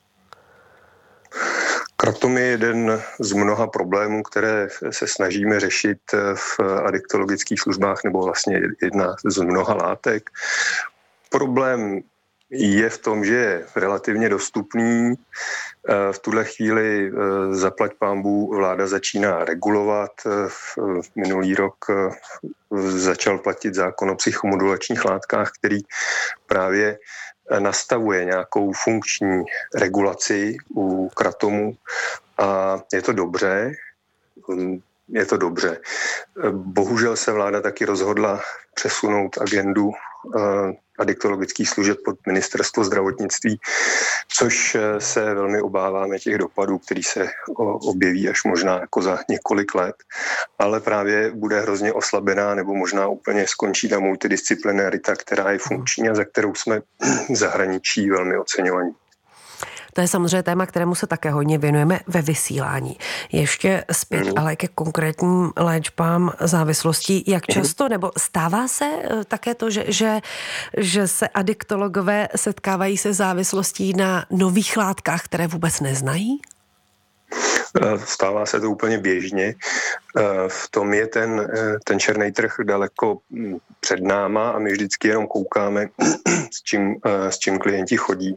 Kratom je jeden z mnoha problémů, které se snažíme řešit v adiktologických službách, nebo vlastně jedna z mnoha látek. Problém je v tom, že je relativně dostupný. V tuhle chvíli zaplať pánbů vláda začíná regulovat. Minulý rok začal platit zákon o psychomodulačních látkách, který právě nastavuje nějakou funkční regulaci u kratomu a je to dobře. Je to dobře. Bohužel se vláda taky rozhodla přesunout agendu adiktologických služeb pod ministerstvo zdravotnictví, což se velmi obáváme těch dopadů, který se objeví až možná jako za několik let, ale právě bude hrozně oslabená nebo možná úplně skončí ta multidisciplinarita, která je funkční a za kterou jsme v zahraničí velmi oceňovaní. To je samozřejmě téma, kterému se také hodně věnujeme ve vysílání. Ještě zpět, mm. ale ke konkrétním léčbám závislostí. Jak často, nebo stává se také to, že, že, že se adiktologové setkávají se závislostí na nových látkách, které vůbec neznají? Stává se to úplně běžně. V tom je ten, ten černý trh daleko před náma a my vždycky jenom koukáme, s čím, s čím klienti chodí.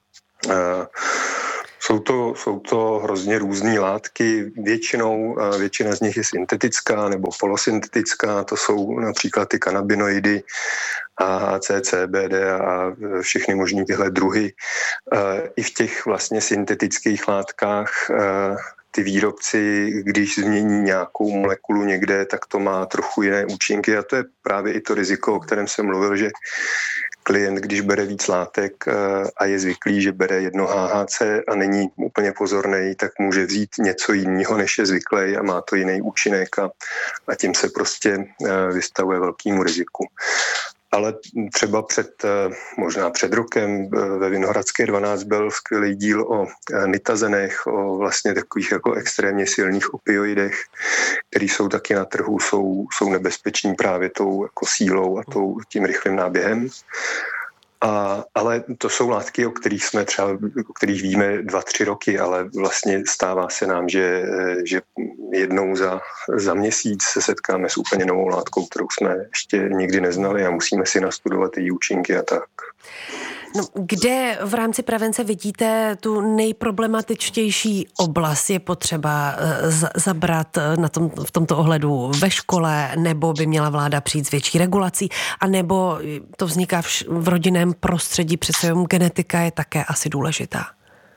Jsou to, jsou to hrozně různé látky, většinou, většina z nich je syntetická nebo polosyntetická, to jsou například ty kanabinoidy, A H C, C B D a všechny možné tyhle druhy. I v těch vlastně syntetických látkách ty výrobci, když změní nějakou molekulu někde, tak to má trochu jiné účinky a to je právě i to riziko, o kterém jsem mluvil, že klient, když bere víc látek a je zvyklý, že bere jedno H H C a není úplně pozorný, tak může vzít něco jiného, než je zvyklý a má to jiný účinek a, a tím se prostě vystavuje velkému riziku. Ale třeba před, možná před rokem ve Vinohradské dvanáct byl skvělý díl o nitazenech, o vlastně takových jako extrémně silných opioidech, které jsou taky na trhu, jsou, jsou nebezpeční právě tou jako sílou a tou, tím rychlým náběhem. A, ale to jsou látky, o kterých jsme třeba, o kterých víme dva, tři roky, ale vlastně stává se nám, že, že jednou za, za měsíc se setkáme s úplně novou látkou, kterou jsme ještě nikdy neznali a musíme si nastudovat její účinky a tak. No, kde v rámci prevence vidíte tu nejproblematičtější oblast? Je potřeba z- zabrat na tom, v tomto ohledu ve škole, nebo by měla vláda přijít s větší regulací, a nebo to vzniká v, v rodinném prostředí, přece jenom genetika je také asi důležitá?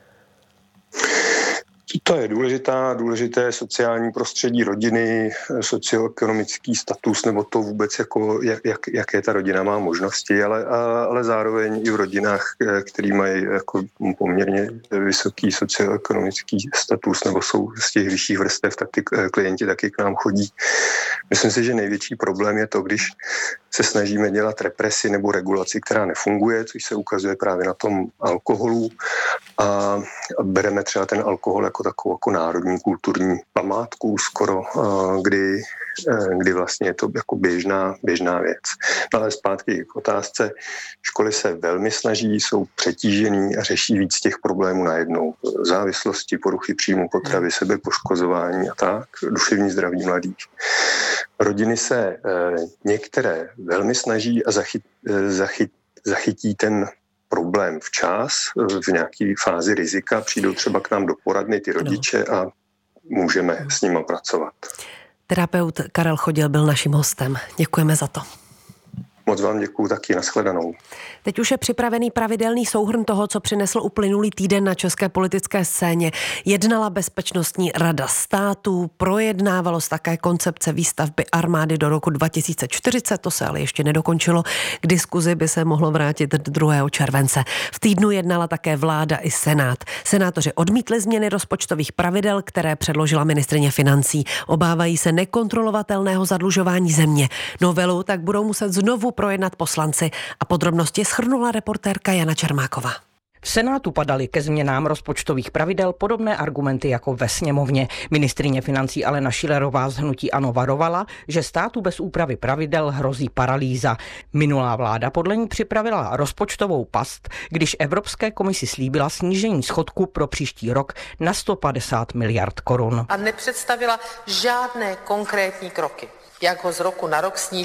To je důležitá, důležité sociální prostředí rodiny, socioekonomický status, nebo to vůbec, jako, jak, jak, jaké ta rodina má možnosti, ale, ale zároveň i v rodinách, které mají jako poměrně vysoký socioekonomický status, nebo jsou z těch vyšších vrstev, tak ty klienti taky k nám chodí. Myslím si, že největší problém je to, když se snažíme dělat represi nebo regulaci, která nefunguje, což se ukazuje právě na tom alkoholu, a bereme třeba ten alkohol jako takovou jako národní kulturní památku skoro, kdy, kdy vlastně je to jako běžná, běžná věc. Ale zpátky k otázce. Školy se velmi snaží, jsou přetížený a řeší víc těch problémů najednou. Závislosti, poruchy příjmu potravy, sebepoškozování a tak, duševní zdraví mladých. Rodiny se některé velmi snaží a zachyt, zachyt, zachytí ten problém včas, v nějaké fázi rizika, přijdou třeba k nám do poradny ty rodiče a můžeme s nimi pracovat. Terapeut Karel Chodil byl naším hostem. Děkujeme za to. Moc vám děkuju, taky nashledanou. Teď už je připravený pravidelný souhrn toho, co přinesl uplynulý týden na české politické scéně. Jednala Bezpečnostní rada státu, projednávalo se také koncepce výstavby armády do roku dva tisíce čtyřicet, to se ale ještě nedokončilo. K diskuzi by se mohlo vrátit druhého července. V týdnu jednala také vláda i Senát. Senátoři odmítli změny rozpočtových pravidel, které předložila ministryně financí. Obávají se nekontrolovatelného zadlužování země. Novelu tak budou muset znovu projednat poslanci a podrobnosti shrnula reportérka Jana Čermáková. V Senátu padaly ke změnám rozpočtových pravidel podobné argumenty jako ve sněmovně. Ministryně financí Alena Schillerová z hnutí ANO varovala, že státu bez úpravy pravidel hrozí paralýza. Minulá vláda podle ní připravila rozpočtovou past, když Evropské komisi slíbila snížení schodku pro příští rok na sto padesát miliard korun. A nepředstavila žádné konkrétní kroky, jak ho z roku na rok snížit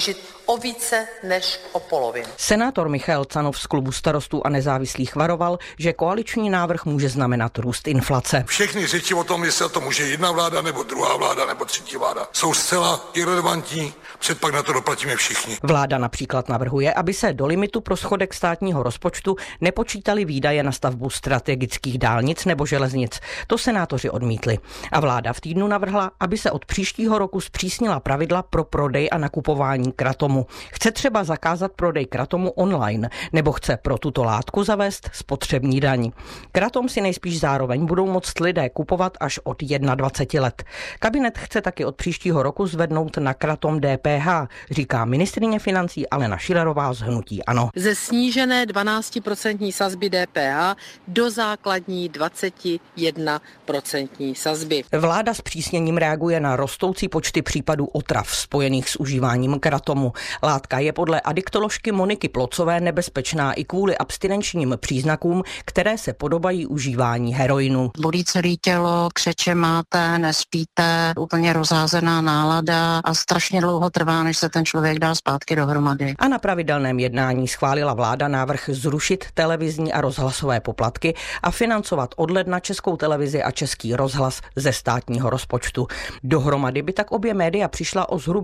o více než o polovinu. Senátor Michael Canov z klubu Starostů a nezávislých varoval, že koaliční návrh může znamenat růst inflace. Všechny řeči o tom, jestli to může jedna vláda, nebo druhá vláda, nebo třetí vláda, jsou zcela irelevantní, před pak na to doplatíme všichni. Vláda například navrhuje, aby se do limitu pro schodek státního rozpočtu nepočítaly výdaje na stavbu strategických dálnic nebo železnic. To senátoři odmítli. A vláda v týdnu navrhla, aby se od příštího roku zpřísnila pravidla pro prodej a nakupování kratomu. Chce třeba zakázat prodej kratomu online, nebo chce pro tuto látku zavést spotřební daň. Kratom si nejspíš zároveň budou moct lidé kupovat až od dvacet jedna let. Kabinet chce taky od příštího roku zvednout na kratom D P H, říká ministryně financí Alena Schillerová z hnutí ANO. Ze snížené dvanáctiprocentní sazby D P H do základní dvacet jedna procentní sazby. Vláda s přísněním reaguje na rostoucí počty případů otrav spojených s užíváním kratomu. Látka je podle adiktoložky Moniky Plocové nebezpečná i kvůli abstinenčním příznakům, které se podobají užívání heroinu. Bolí celé tělo, křeče máte, nespíte, úplně rozházená nálada a strašně dlouho trvá, než se ten člověk dá zpátky dohromady. A na pravidelném jednání schválila vláda návrh zrušit televizní a rozhlasové poplatky a financovat od ledna Českou televizi a Český rozhlas ze státního rozpočtu. Dohromady by tak obě média přišla o zhruba